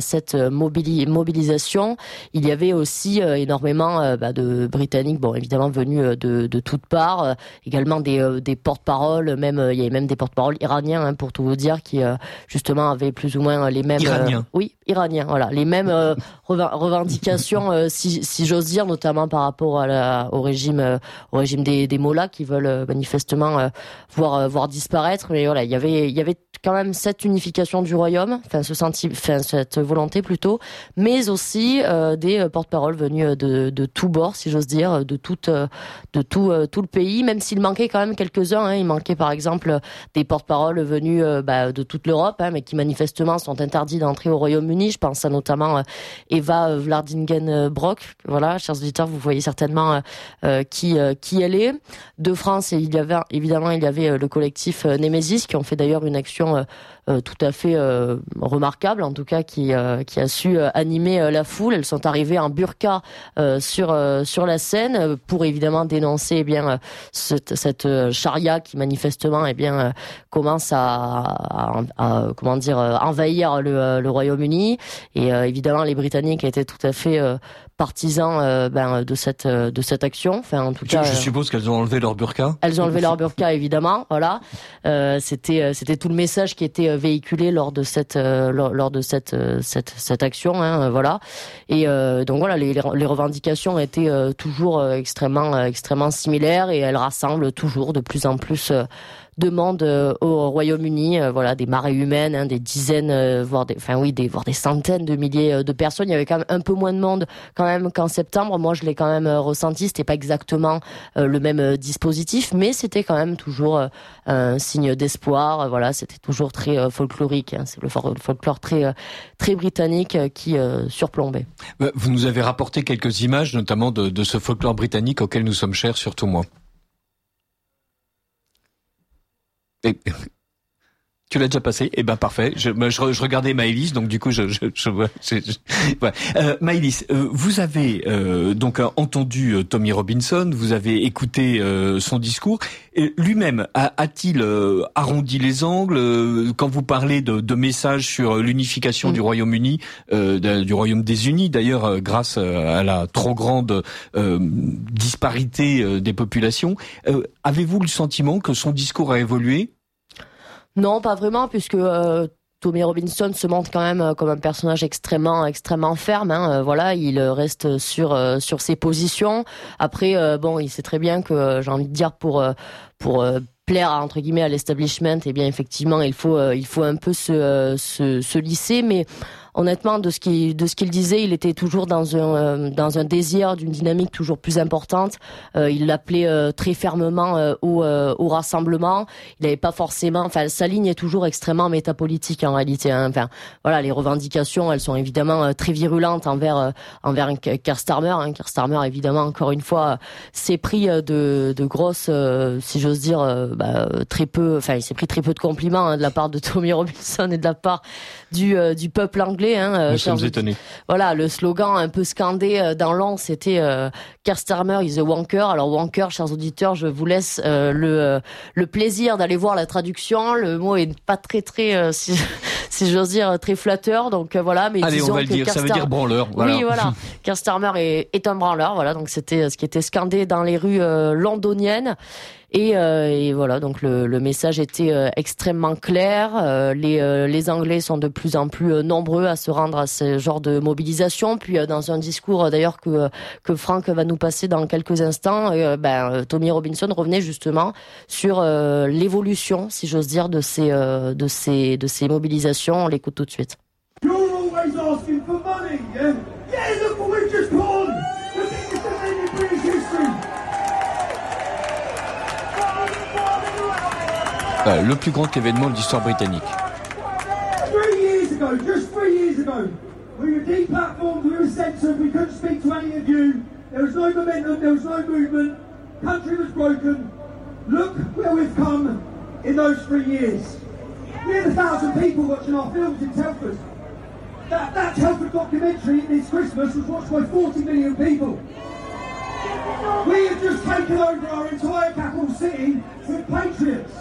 mobilisation. Il y avait aussi énormément de Britanniques, bon évidemment venus de toutes parts, également des porte-paroles, même il y avait même des porte-paroles iraniens, hein, pour tout vous dire, qui justement avaient plus ou moins les mêmes Iraniens. Oui, iraniens, voilà, les mêmes revendications, si j'ose dire, notamment par rapport au régime des Mollahs qui veulent manifestement voir disparaître. Mais voilà, il y avait quand même cette unification du royaume, cette volonté plutôt, mais aussi des porte-paroles venus de tous bords, si j'ose dire, de tout le pays, même s'il manquait quand même quelques-uns, hein. Il manquait par exemple des porte-paroles venus de toute l'Europe, hein, mais qui manifestement sont interdits d'entrer au Royaume-Uni. Je pense à notamment Eva Vlardingen-Brock. Voilà, chers auditeurs, vous voyez certainement qui elle est. De France, il y avait le collectif Némésis, qui ont fait d'ailleurs une action tout à fait remarquable, en tout cas qui a su animer la foule. Elles sont arrivées en burqa sur la scène pour évidemment dénoncer cette charia qui manifestement commence à envahir le Royaume-Uni. Et évidemment les Britanniques étaient tout à fait partisans de cette action. Enfin, en tout cas, je suppose qu'elles ont enlevé leur burqa. Elles ont enlevé leur burqa, évidemment. Voilà. C'était tout le message qui était véhiculé lors de cette action. Hein, voilà. Et donc voilà, les revendications étaient toujours extrêmement similaires, et elles rassemblent toujours de plus en plus de monde au Royaume-Uni, voilà, des marées humaines, hein, des dizaines, voire des centaines de milliers de personnes. Il y avait quand même un peu moins de monde quand même qu'en septembre. Moi, je l'ai quand même ressenti. C'était pas exactement le même dispositif, mais c'était quand même toujours un signe d'espoir. Voilà, c'était toujours très folklorique. Hein. C'est le folklore très britannique qui surplombait. Vous nous avez rapporté quelques images, notamment de ce folklore britannique auquel nous sommes chers, surtout moi. Et, tu l'as déjà passé? Eh ben parfait. Je regardais Maëlys, donc du coup ouais. Maëlys, vous avez donc entendu Tommy Robinson, vous avez écouté son discours. Et lui-même a-t-il arrondi les angles quand vous parlez de messages sur l'unification du Royaume-Uni, du Royaume des Unis d'ailleurs, grâce à la trop grande disparité des populations. Avez-vous le sentiment que son discours a évolué? Non, pas vraiment, puisque Tommy Robinson se montre quand même comme un personnage extrêmement ferme. Hein. Voilà, il reste sur ses positions. Après, il sait très bien que, j'ai envie de dire, pour plaire entre guillemets à l'establishment, eh bien effectivement, il faut un peu se lisser, mais honnêtement, de ce qu'il disait, il était toujours dans un désir d'une dynamique toujours plus importante. Il l'appelait très fermement au rassemblement. Il n'avait pas forcément, sa ligne est toujours extrêmement métapolitique en réalité. Hein. Enfin, voilà, les revendications, elles sont évidemment très virulentes envers Keir Starmer. Hein. Keir Starmer, évidemment, encore une fois, s'est pris de grosses, si j'ose dire, très peu. Enfin, il s'est pris très peu de compliments, hein, de la part de Tommy Robinson et de la part du peuple anglais. Hein, nous sommes étonnés. Voilà, le slogan un peu scandé dans l'an, c'était Keir Starmer is a wanker. Alors wanker, chers auditeurs, je vous laisse le plaisir d'aller voir la traduction. Le mot est pas très si j'ose dire, très flatteur. Donc voilà, mais allez, disons on va le dire, ça veut dire branleur. Voilà. Oui, voilà. Keir Starmer est un branleur. Voilà, donc c'était ce qui était scandé dans les rues londoniennes. Et voilà, donc le message était extrêmement clair. Les Anglais sont de plus en plus nombreux à se rendre à ce genre de mobilisation. Puis dans un discours d'ailleurs que Franck va nous passer dans quelques instants, Tommy Robinson revenait justement sur l'évolution, si j'ose dire, de ces mobilisations. On l'écoute tout de suite. You're always asking for money, yeah? Yeah, look what we've just won! The biggest event in British history! Le plus grand événement de l'histoire britannique. Just 3 years ago, we were deplatformed, we were censored, we couldn't speak to any of you. There was no momentum, there was no movement. Country was broken. Look where we've come in those 3 years. We had 1,000 people watching our films in Telford. That Telford documentary this Christmas was watched by 40 million people. We have just taken over our entire capital city with patriots.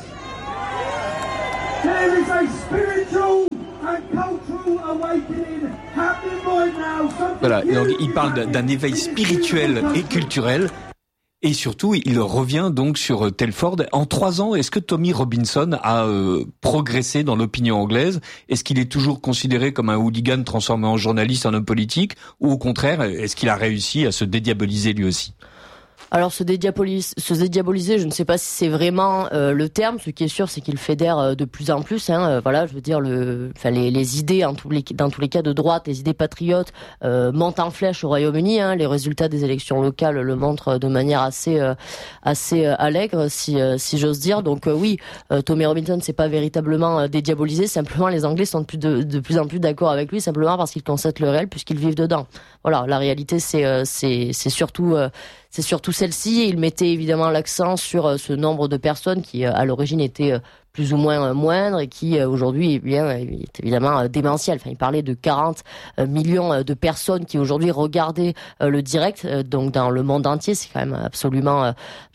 There is a spiritual and cultural awakening happening right now. Voilà, donc il parle d'un éveil spirituel et culturel. Et surtout, il revient donc sur Telford. En 3 ans, est-ce que Tommy Robinson a progressé dans l'opinion anglaise? Est-ce qu'il est toujours considéré comme un hooligan transformé en journaliste, en homme politique? Ou au contraire, est-ce qu'il a réussi à se dédiaboliser lui aussi? Alors se dédiaboliser, je ne sais pas si c'est vraiment le terme. Ce qui est sûr, c'est qu'il fédère de plus en plus. Voilà, je veux dire, les idées dans tous les cas de droite, les idées patriotes montent en flèche au Royaume-Uni. Les résultats des élections locales le montrent de manière assez allègre, si j'ose dire. Donc oui, Tommy Robinson s'est pas véritablement dédiabolisé. Simplement, les Anglais sont de plus en plus d'accord avec lui, simplement parce qu'ils constatent le réel, puisqu'ils vivent dedans. Voilà, la réalité, c'est surtout celle-ci. Il mettait évidemment l'accent sur ce nombre de personnes qui, à l'origine, étaient plus ou moins moindre et qui aujourd'hui est évidemment démentiel. Enfin, il parlait de 40 millions de personnes qui aujourd'hui regardaient le direct, donc dans le monde entier. C'est quand même absolument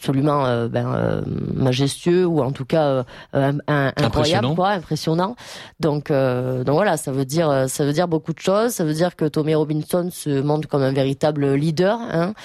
majestueux, ou en tout cas incroyable, impressionnant. Donc voilà, ça veut dire beaucoup de choses. Ça veut dire que Tommy Robinson se montre comme un véritable leader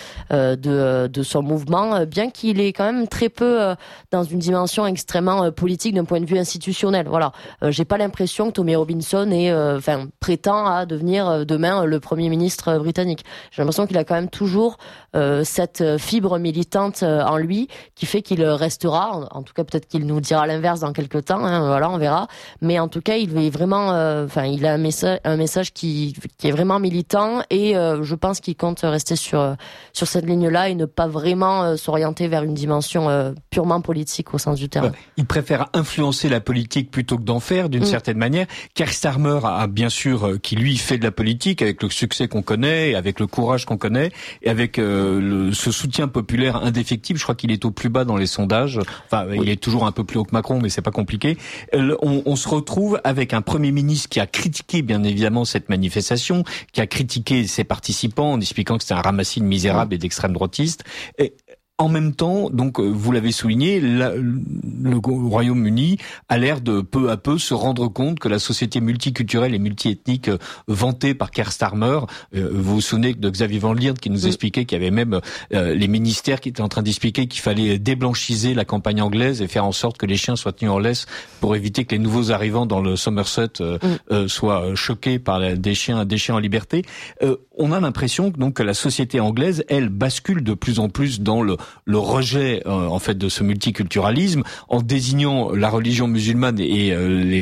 de son mouvement, bien qu'il est quand même très peu dans une dimension extrêmement politique d'un point de vue institutionnel. Voilà, j'ai pas l'impression que Tommy Robinson prétend à devenir demain le Premier ministre britannique. J'ai l'impression qu'il a quand même toujours cette fibre militante en lui qui fait qu'il restera. En tout cas, peut-être qu'il nous dira l'inverse dans quelques temps. Voilà, on verra. Mais en tout cas, il est vraiment, il a un message qui est vraiment militant, et je pense qu'il compte rester sur cette ligne-là et ne pas vraiment s'orienter vers une dimension purement politique au sens du terme. Il préfère influencer la politique plutôt que d'en faire, d'une certaine manière. Keir Starmer a bien sûr, qui lui fait de la politique avec le succès qu'on connaît, avec le courage qu'on connaît, et avec ce soutien populaire indéfectible. Je crois qu'il est au plus bas dans les sondages. Enfin, il est toujours un peu plus haut que Macron, mais c'est pas compliqué. On se retrouve avec un Premier ministre qui a critiqué bien évidemment cette manifestation, qui a critiqué ses participants en expliquant que c'était un ramassis de misérables et d'extrême droitistes. Et en même temps, donc vous l'avez souligné, le Royaume-Uni a l'air de peu à peu se rendre compte que la société multiculturelle et multiethnique vantée par Keir Starmer, vous vous souvenez de Xavier Van Lierde qui nous expliquait qu'il y avait même les ministères qui étaient en train d'expliquer qu'il fallait déblanchiser la campagne anglaise et faire en sorte que les chiens soient tenus en laisse pour éviter que les nouveaux arrivants dans le Somerset soient choqués par des chiens en liberté. On a l'impression donc que la société anglaise, elle, bascule de plus en plus dans le rejet en fait de ce multiculturalisme, en désignant la religion musulmane et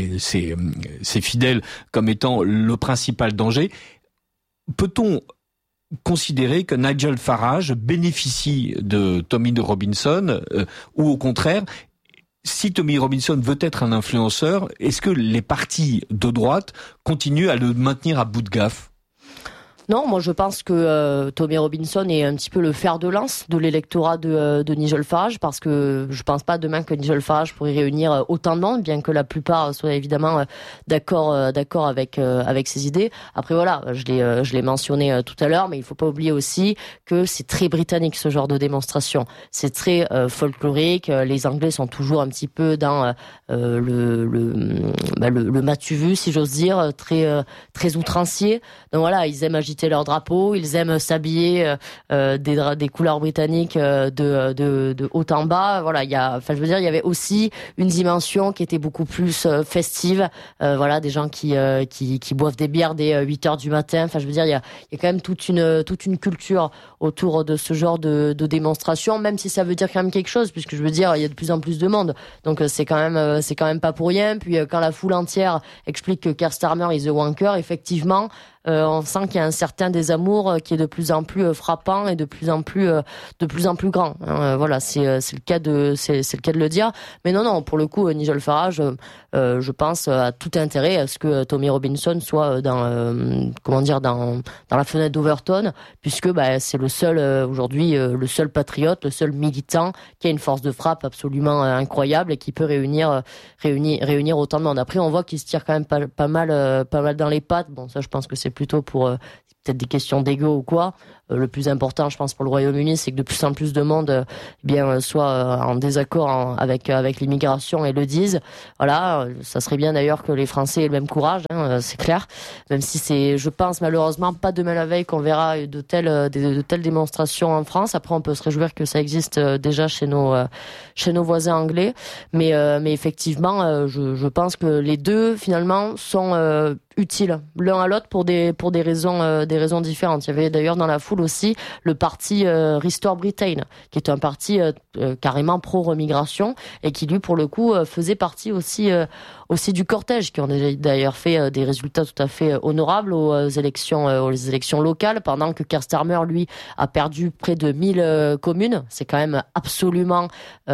ses fidèles comme étant le principal danger. Peut-on considérer que Nigel Farage bénéficie de Tommy Robinson ou au contraire, si Tommy Robinson veut être un influenceur, est-ce que les partis de droite continuent à le maintenir à bout de gaffe ? Non, moi je pense que Tommy Robinson est un petit peu le fer de lance de l'électorat de Nigel Farage, parce que je pense pas demain que Nigel Farage pourrait réunir autant de monde, bien que la plupart soient évidemment d'accord avec ses idées. Après voilà, je l'ai mentionné tout à l'heure, mais il faut pas oublier aussi que c'est très britannique ce genre de démonstration. C'est très folklorique. Les Anglais sont toujours un petit peu dans le m'as-tu vu, si j'ose dire, très outrancier. Donc voilà, ils aiment agiter leur drapeau, ils aiment s'habiller des couleurs britanniques de haut en bas. Voilà, il y avait aussi une dimension qui était beaucoup plus festive. Voilà, des gens qui boivent des bières dès 8h du matin. Enfin, je veux dire, il y a quand même toute une culture autour de ce genre de démonstration, même si ça veut dire quand même quelque chose, puisque je veux dire, il y a de plus en plus de monde. Donc c'est quand même pas pour rien. Puis quand la foule entière explique que Keir Starmer is a wanker, effectivement, on sent qu'il y a un certain désamour qui est de plus en plus frappant et de plus en plus grand. Voilà, c'est le cas de le dire. Mais non, pour le coup, Nigel Farage, je pense, a tout intérêt à ce que Tommy Robinson soit dans la fenêtre d'Overton, puisque c'est le seul aujourd'hui, le seul patriote, le seul militant qui a une force de frappe absolument incroyable et qui peut réunir autant de monde. Après, on voit qu'il se tire quand même pas mal dans les pattes. Bon, ça, je pense que c'est plutôt pour peut-être des questions d'ego ou quoi. Le plus important, je pense, pour le Royaume-Uni, c'est que de plus en plus de monde soit en désaccord avec l'immigration et le disent. Voilà, ça serait bien d'ailleurs que les Français aient le même courage, c'est clair. Même si c'est, je pense, malheureusement pas demain la veille qu'on verra de telles démonstrations en France. Après, on peut se réjouir que ça existe déjà chez nos voisins anglais. Mais effectivement, je pense que les deux finalement sont utiles l'un à l'autre pour des raisons différentes. Il y avait d'ailleurs dans la foule aussi le parti Restore Britain, qui est un parti carrément pro-remigration et qui lui pour le coup faisait partie aussi du cortège, qui ont d'ailleurs fait des résultats tout à fait honorables aux élections locales, pendant que Keir Starmer lui a perdu près de 1000 communes. C'est quand même absolument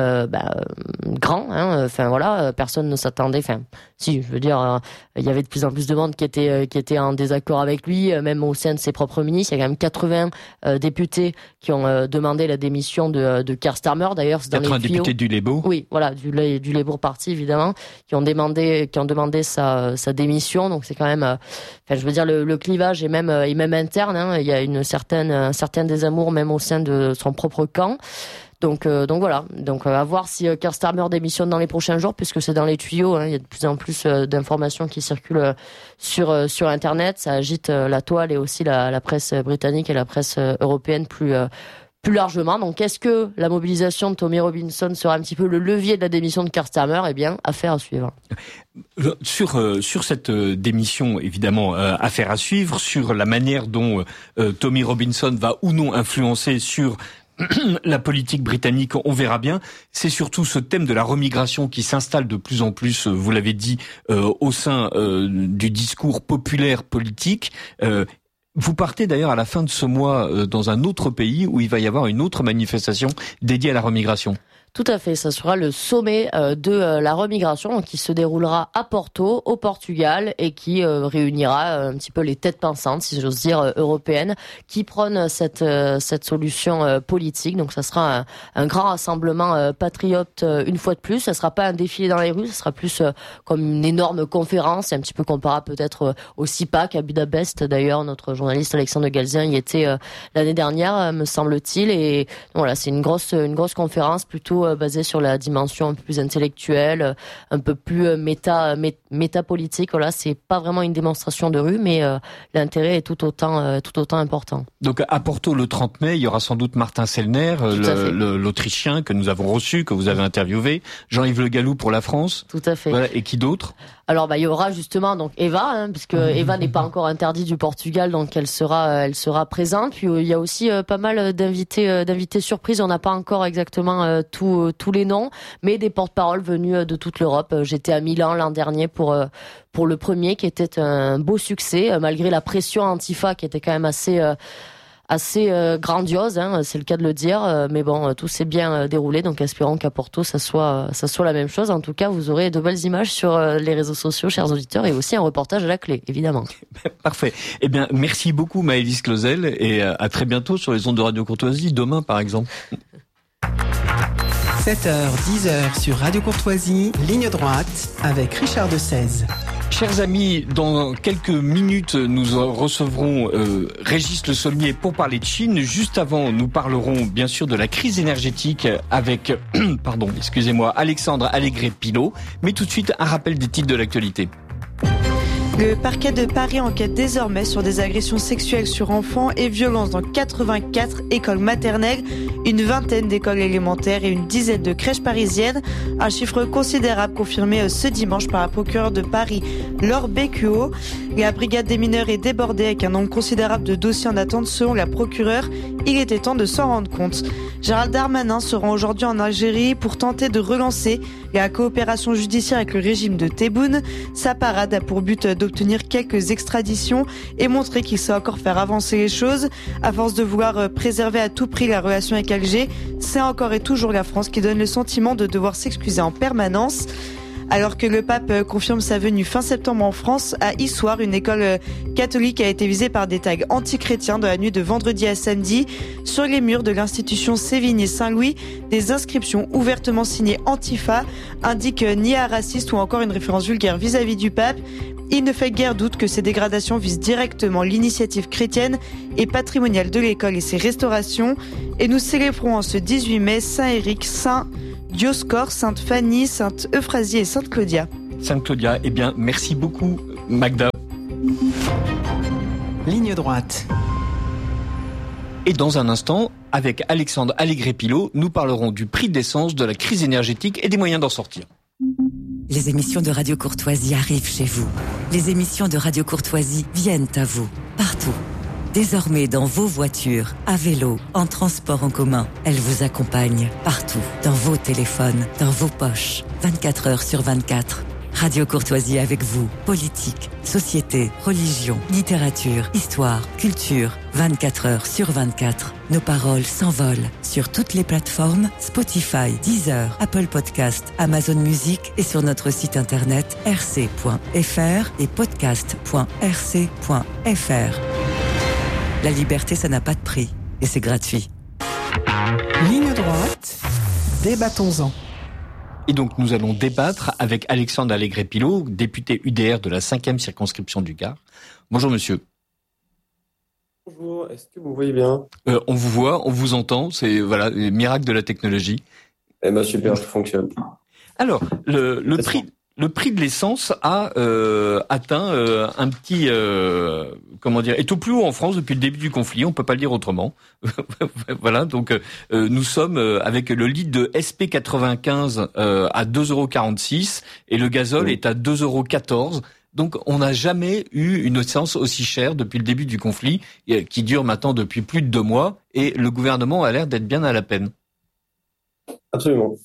grand. Enfin voilà, personne ne s'attendait. Enfin, si, je veux dire, il y avait de plus en plus de monde qui était en désaccord avec lui, même au sein de ses propres ministres. Il y a quand même 80 députés qui ont demandé la démission de Keir Starmer. D'ailleurs, c'est dans les tuyaux. 80 députés du Labour. Oui, voilà, du Labour Party évidemment, qui ont demandé sa démission. Donc c'est quand même, je veux dire, le clivage est même interne. Il y a un certain désamour même au sein de son propre camp. Donc voilà. Donc à voir si Keir Starmer démissionne dans les prochains jours, puisque c'est dans les tuyaux. Il y a de plus en plus d'informations qui circulent sur Internet. Ça agite la toile et aussi la presse britannique et la presse européenne plus largement. Donc est-ce que la mobilisation de Tommy Robinson sera un petit peu le levier de la démission de Keir Starmer ? Eh bien, affaire à suivre. Sur cette démission, évidemment, affaire à suivre. Sur la manière dont Tommy Robinson va ou non influencer sur la politique britannique, on verra bien. C'est surtout ce thème de la remigration qui s'installe de plus en plus, vous l'avez dit, au sein du discours populaire politique. Vous partez d'ailleurs à la fin de ce mois dans un autre pays où il va y avoir une autre manifestation dédiée à la remigration. Tout à fait, ça sera le sommet de la remigration qui se déroulera à Porto, au Portugal, et qui réunira un petit peu les têtes pensantes, si j'ose dire, européennes, qui prônent cette solution politique. Donc ça sera un grand rassemblement patriote une fois de plus. Ça sera pas un défilé dans les rues, ça sera plus comme une énorme conférence. C'est un petit peu comparable peut-être au CIPAC à Budapest. D'ailleurs, notre journaliste Alexandre Galzien y était l'année dernière, me semble-t-il. Et voilà, c'est une grosse conférence plutôt basé sur la dimension un peu plus intellectuelle, un peu plus métapolitique. Voilà, c'est pas vraiment une démonstration de rue, mais l'intérêt est tout autant important. Donc à Porto le 30 mai, il y aura sans doute Martin Sellner, l'Autrichien que nous avons reçu, que vous avez interviewé, Jean-Yves Le Gallou pour la France. Tout à fait. Voilà, et qui d'autre ? Alors il y aura justement donc Eva, puisque Eva n'est pas encore interdite du Portugal, donc elle sera présente. Puis il y a aussi pas mal d'invités surprises. On n'a pas encore exactement tous les noms, mais des porte-paroles venus de toute l'Europe. J'étais à Milan l'an dernier pour le premier, qui était un beau succès, malgré la pression Antifa qui était quand même assez grandiose, c'est le cas de le dire, mais bon, tout s'est bien déroulé, donc espérons qu'à Porto ça soit la même chose. En tout cas, vous aurez de belles images sur les réseaux sociaux, chers auditeurs, et aussi un reportage à la clé, évidemment. Parfait. Eh bien, merci beaucoup Maëlys Clausel, et à très bientôt sur les ondes de Radio Courtoisie, demain par exemple. 7h, 10h sur Radio Courtoisie, ligne droite, avec Richard Decèze. Chers amis, dans quelques minutes, nous recevrons Régis Le Saulnier pour parler de Chine. Juste avant, nous parlerons bien sûr de la crise énergétique avec, Alexandre Allégret-Pilot. Mais tout de suite, un rappel des titres de l'actualité. Le parquet de Paris enquête désormais sur des agressions sexuelles sur enfants et violences dans 84 écoles maternelles, une vingtaine d'écoles élémentaires et une dizaine de crèches parisiennes. Un chiffre considérable confirmé ce dimanche par la procureure de Paris, Laure Bécuot. La brigade des mineurs est débordée avec un nombre considérable de dossiers en attente selon la procureure. Il était temps de s'en rendre compte. Gérald Darmanin se rend aujourd'hui en Algérie pour tenter de relancer la coopération judiciaire avec le régime de Tebboune. Sa parade a pour but d'obtenir quelques extraditions et montrer qu'il sait encore faire avancer les choses. À force de vouloir préserver à tout prix la relation avec Alger, c'est encore et toujours la France qui donne le sentiment de devoir s'excuser en permanence. Alors que le pape confirme sa venue fin septembre en France, à Issoire, une école catholique a été visée par des tags anti-chrétiens dans la nuit de vendredi à samedi. Sur les murs de l'institution Sévigné-Saint-Louis, des inscriptions ouvertement signées Antifa indiquent niais raciste ou encore une référence vulgaire vis-à-vis du pape. Il ne fait guère doute que ces dégradations visent directement l'initiative chrétienne et patrimoniale de l'école et ses restaurations. Et nous célébrons en ce 18 mai Saint-Éric, Saint Dioscore, Sainte Fanny, Sainte Euphrasie et Sainte Claudia. Sainte Claudia, eh bien, merci beaucoup, Magda. Ligne droite. Et dans un instant, avec Alexandre Allègre-Pilot, nous parlerons du prix de l'essence, de la crise énergétique et des moyens d'en sortir. Les émissions de Radio Courtoisie arrivent chez vous. Les émissions de Radio Courtoisie viennent à vous, partout. Désormais dans vos voitures, à vélo, en transport en commun, elles vous accompagnent partout, dans vos téléphones, dans vos poches, 24 heures sur 24. Radio Courtoisie avec vous, politique, société, religion, littérature, histoire, culture, 24 heures sur 24. Nos paroles s'envolent sur toutes les plateformes Spotify, Deezer, Apple Podcast, Amazon Music et sur notre site internet rc.fr et podcast.rc.fr. La liberté, ça n'a pas de prix et c'est gratuit. Ligne droite, débattons-en. Et donc nous allons débattre avec Alexandre Allègre-Pilot, député UDR de la 5e circonscription du Gard. Bonjour monsieur. Bonjour, est-ce que vous voyez bien ? On vous voit, on vous entend, c'est voilà, le miracle de la technologie. Eh ben super, ça fonctionne. Alors, le prix de l'essence a atteint un petit est au plus haut en France depuis le début du conflit, on peut pas le dire autrement. Voilà, donc nous sommes avec le litre de SP95 à 2,46 € et le gazole est à 2,14 €. Donc on n'a jamais eu une essence aussi chère depuis le début du conflit qui dure maintenant depuis plus de 2 mois et le gouvernement a l'air d'être bien à la peine. Absolument.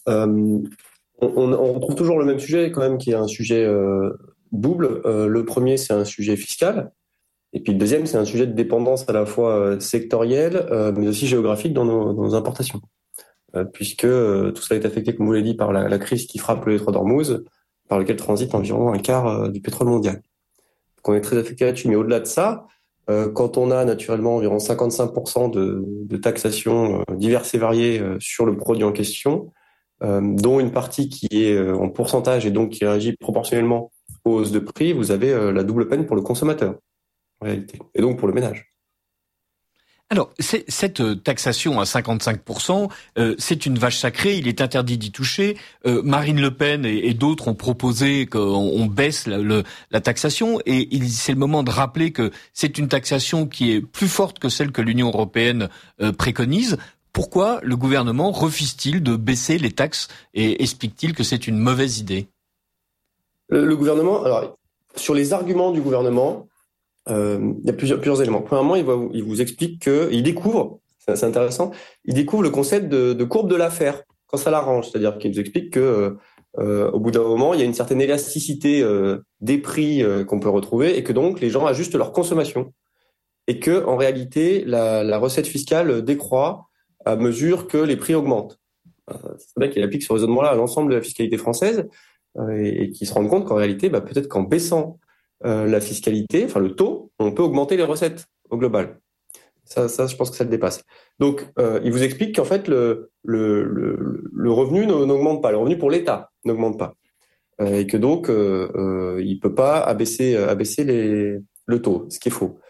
On trouve toujours le même sujet quand même qui est un sujet double. Le premier, c'est un sujet fiscal. Et puis le deuxième, c'est un sujet de dépendance à la fois sectorielle, mais aussi géographique dans nos importations. Puisque tout cela est affecté, comme vous l'avez dit, par la crise qui frappe le détroit d'Ormuz, par lequel transite environ un quart du pétrole mondial. Donc on est très affecté là-dessus. Mais au-delà de ça, quand on a naturellement environ 55% de taxation diverses et variées sur le produit en question, dont une partie qui est en pourcentage et donc qui réagit proportionnellement aux hausses de prix, vous avez la double peine pour le consommateur, en réalité, et donc pour le ménage. Alors, cette taxation à 55%, c'est une vache sacrée, il est interdit d'y toucher. Marine Le Pen et d'autres ont proposé qu'on baisse la taxation, et c'est le moment de rappeler que c'est une taxation qui est plus forte que celle que l'Union européenne préconise. Pourquoi le gouvernement refuse-t-il de baisser les taxes et explique-t-il que c'est une mauvaise idée ? Le gouvernement, alors, sur les arguments du gouvernement, il y a plusieurs éléments. Premièrement, il vous explique il découvre, c'est intéressant, il découvre le concept de courbe de l'affaire quand ça l'arrange. C'est-à-dire qu'il nous explique que au bout d'un moment, il y a une certaine élasticité des prix qu'on peut retrouver et que donc les gens ajustent leur consommation. Et que en réalité, la recette fiscale décroît à mesure que les prix augmentent. C'est vrai qu'il applique ce raisonnement-là à l'ensemble de la fiscalité française et qu'il se rend compte qu'en réalité, peut-être qu'en baissant la fiscalité, enfin le taux, on peut augmenter les recettes au global. Ça, je pense que ça le dépasse. Donc, il vous explique qu'en fait, le revenu n'augmente pas. Le revenu pour l'État n'augmente pas. Et que donc, il peut pas abaisser le taux, ce qui est faux.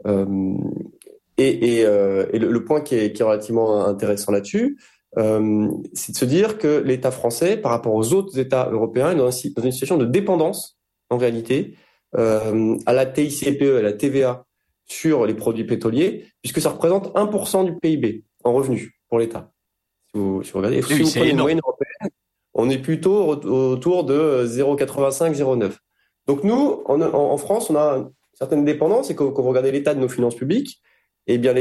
Et le point qui est relativement intéressant là-dessus, c'est de se dire que l'État français, par rapport aux autres États européens, est dans une situation de dépendance, en réalité, à la TICPE, à la TVA sur les produits pétroliers, puisque ça représente 1% du PIB en revenus pour l'État. Si vous regardez, si vous prenez une moyenne européenne, on est plutôt autour de 0,85, 0,9. Donc nous, en France, on a une certaine dépendance, et quand vous regardez l'état de nos finances publiques, eh bien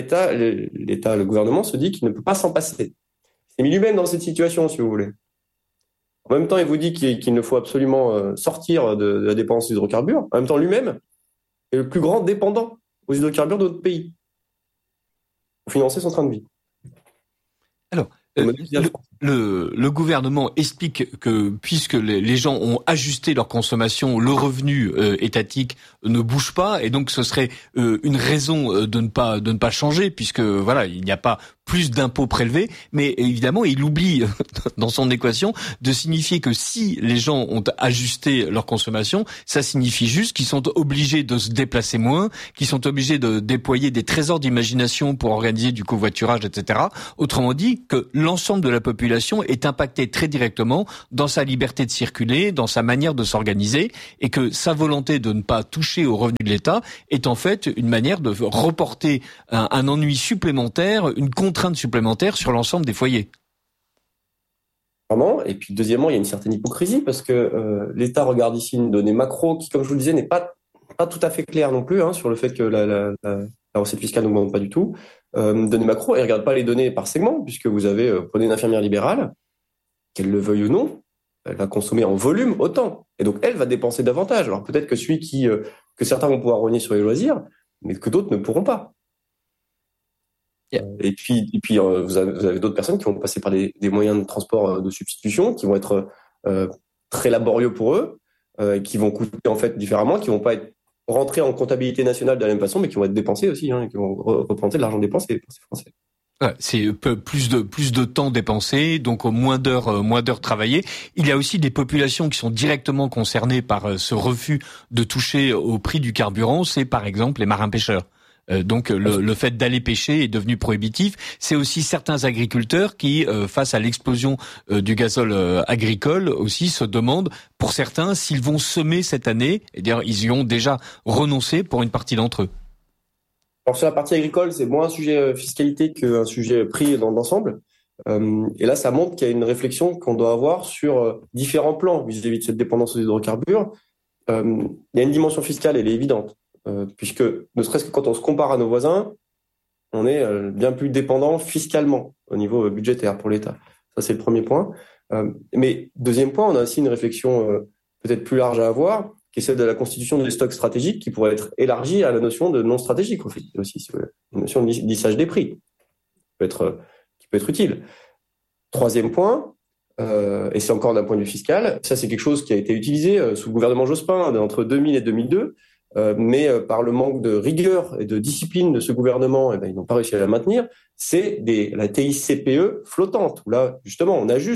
le gouvernement se dit qu'il ne peut pas s'en passer. C'est mis lui-même dans cette situation, si vous voulez. En même temps, il vous dit qu'il ne faut absolument sortir de la dépendance aux hydrocarbures. En même temps, lui-même est le plus grand dépendant aux hydrocarbures de notre pays pour financer son train de vie. Alors, le gouvernement explique que puisque les gens ont ajusté leur consommation, le revenu étatique ne bouge pas, et donc ce serait une raison de ne pas changer, puisque voilà, il n'y a pas plus d'impôts prélevés, mais évidemment il oublie dans son équation de signifier que si les gens ont ajusté leur consommation, ça signifie juste qu'ils sont obligés de se déplacer moins, qu'ils sont obligés de déployer des trésors d'imagination pour organiser du covoiturage, etc. Autrement dit, que l'ensemble de la population est impactée très directement dans sa liberté de circuler, dans sa manière de s'organiser, et que sa volonté de ne pas toucher aux revenus de l'État est en fait une manière de reporter un ennui supplémentaire, une contrainte supplémentaire sur l'ensemble des foyers. Et puis deuxièmement, il y a une certaine hypocrisie parce que l'État regarde ici une donnée macro qui, comme je vous le disais, n'est pas tout à fait claire non plus sur le fait que la recette fiscale n'augmente pas du tout. Données macro, et ne regarde pas les données par segment, puisque vous avez, prenez une infirmière libérale, qu'elle le veuille ou non, elle va consommer en volume autant. Et donc, elle va dépenser davantage. Alors peut-être que que certains vont pouvoir rogner sur les loisirs, mais que d'autres ne pourront pas. Yeah. Et puis vous avez d'autres personnes qui vont passer par des moyens de transport de substitution, qui vont être très laborieux pour eux, qui vont coûter en fait différemment, qui vont pas être rentrés en comptabilité nationale de la même façon, mais qui vont être dépensés aussi, qui vont représenter de l'argent dépensé par ces Français. Ouais, c'est plus de temps dépensé, donc moins d'heures travaillées. Il y a aussi des populations qui sont directement concernées par ce refus de toucher au prix du carburant. C'est par exemple les marins-pêcheurs. Donc le fait d'aller pêcher est devenu prohibitif. C'est aussi certains agriculteurs qui, face à l'explosion du gazole agricole, aussi se demandent, pour certains, s'ils vont semer cette année. Et d'ailleurs, ils y ont déjà renoncé pour une partie d'entre eux. Alors sur la partie agricole, c'est moins un sujet fiscalité qu'un sujet prix dans l'ensemble. Et là, ça montre qu'il y a une réflexion qu'on doit avoir sur différents plans vis-à-vis de cette dépendance aux hydrocarbures. Il y a une dimension fiscale, elle est évidente. Puisque, ne serait-ce que quand on se compare à nos voisins, on est bien plus dépendant fiscalement au niveau budgétaire pour l'État. Ça, c'est le premier point. Mais deuxième point, on a aussi une réflexion peut-être plus large à avoir, qui est celle de la constitution des stocks stratégiques, qui pourrait être élargie à la notion de non stratégique aussi, une notion de lissage des prix, qui peut être utile. Troisième point, et c'est encore d'un point de vue fiscal, ça c'est quelque chose qui a été utilisé sous le gouvernement Jospin entre 2000 et 2002, mais par le manque de rigueur et de discipline de ce gouvernement, ils n'ont pas réussi à la maintenir. C'est la TICPE flottante, où là, justement,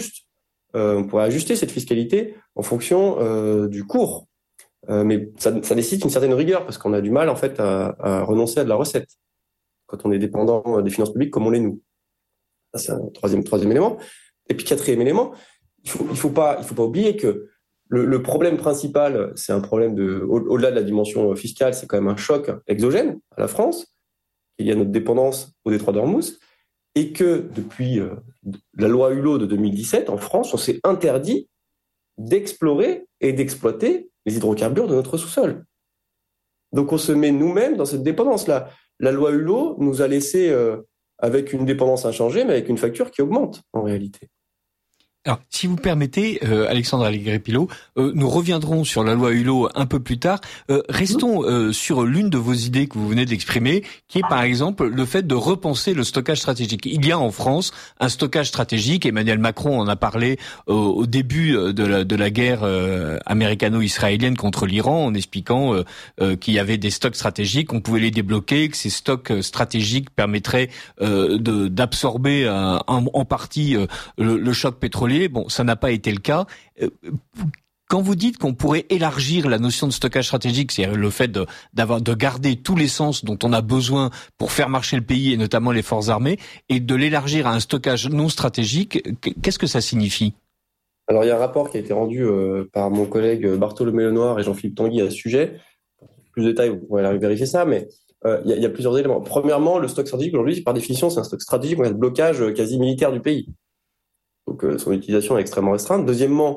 on pourrait ajuster cette fiscalité en fonction du cours. Mais ça nécessite une certaine rigueur, parce qu'on a du mal, en fait, à renoncer à de la recette, quand on est dépendant des finances publiques comme on l'est nous. Ça, c'est un troisième élément. Et puis, quatrième élément, il faut pas oublier que le problème principal, c'est un problème au-delà de la dimension fiscale, c'est quand même un choc exogène à la France. Il y a notre dépendance au détroit d'Ormuz, et que depuis la loi Hulot de 2017, en France, on s'est interdit d'explorer et d'exploiter les hydrocarbures de notre sous-sol. Donc on se met nous-mêmes dans cette dépendance-là. La loi Hulot nous a laissé avec une dépendance inchangée, mais avec une facture qui augmente en réalité. Alors, si vous permettez, Alexandre Allegret-Pilot, nous reviendrons sur la loi Hulot un peu plus tard. Restons sur l'une de vos idées que vous venez d'exprimer, qui est par exemple le fait de repenser le stockage stratégique. Il y a en France un stockage stratégique. Emmanuel Macron en a parlé au début de la guerre américano-israélienne contre l'Iran, en expliquant qu'il y avait des stocks stratégiques, on pouvait les débloquer, que ces stocks stratégiques permettraient d'absorber en partie le choc pétrolier. Bon, ça n'a pas été le cas. Quand vous dites qu'on pourrait élargir la notion de stockage stratégique, c'est-à-dire le fait de garder tous les sens dont on a besoin pour faire marcher le pays et notamment les forces armées, et de l'élargir à un stockage non stratégique, qu'est-ce que ça signifie ? Alors, il y a un rapport qui a été rendu par mon collègue Bartholomé Lenoir et Jean-Philippe Tanguy à ce sujet. Plus de détails, vous pourrez aller vérifier ça, mais il y a plusieurs éléments. Premièrement, le stock stratégique, aujourd'hui, par définition, c'est un stock stratégique, on a le blocage quasi militaire du pays. Donc, son utilisation est extrêmement restreinte. Deuxièmement,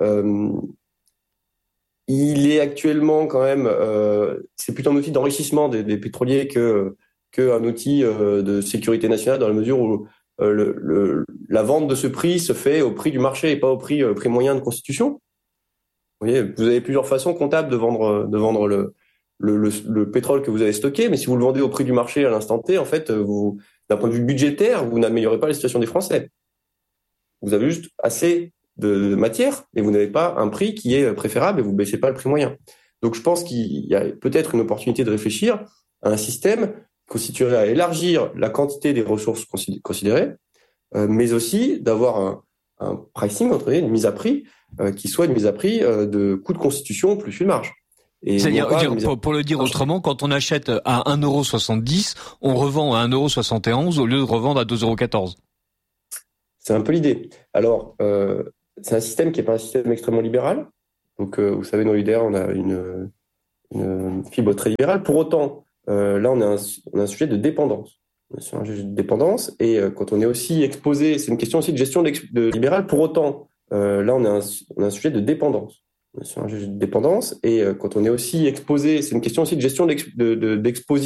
il est actuellement quand même, c'est plutôt un outil d'enrichissement des pétroliers qu'un outil de sécurité nationale, dans la mesure où la vente de ce prix se fait au prix du marché et pas au prix moyen de constitution. Vous voyez, vous avez plusieurs façons comptables de vendre le pétrole que vous avez stocké, mais si vous le vendez au prix du marché à l'instant T, en fait, d'un point de vue budgétaire, vous n'améliorez pas la situation des Français. Vous avez juste assez de matière, et vous n'avez pas un prix qui est préférable, et vous baissez pas le prix moyen. Donc je pense qu'il y a peut-être une opportunité de réfléchir à un système qui constituerait à élargir la quantité des ressources considérées, mais aussi d'avoir un pricing, entre guillemets, une mise à prix, qui soit une mise à prix de coût de constitution plus une marge. C'est-à-dire, pour le dire autrement, quand on achète à 1,70 €, on revend à 1,71 € au lieu de revendre à 2,14 €. C'est un peu l'idée. Alors, c'est un système qui n'est pas un système extrêmement libéral. Donc, vous savez, dans l'UDR, on a une fibre très libérale. Pour autant, là, on a un sujet de dépendance. C'est un sujet de dépendance. Et quand on est aussi exposé, c'est une question aussi de gestion de libérale. Pour autant, là, on a un sujet de dépendance. C'est un sujet de dépendance. Et quand on est aussi exposé, c'est une question aussi de gestion d'exposition.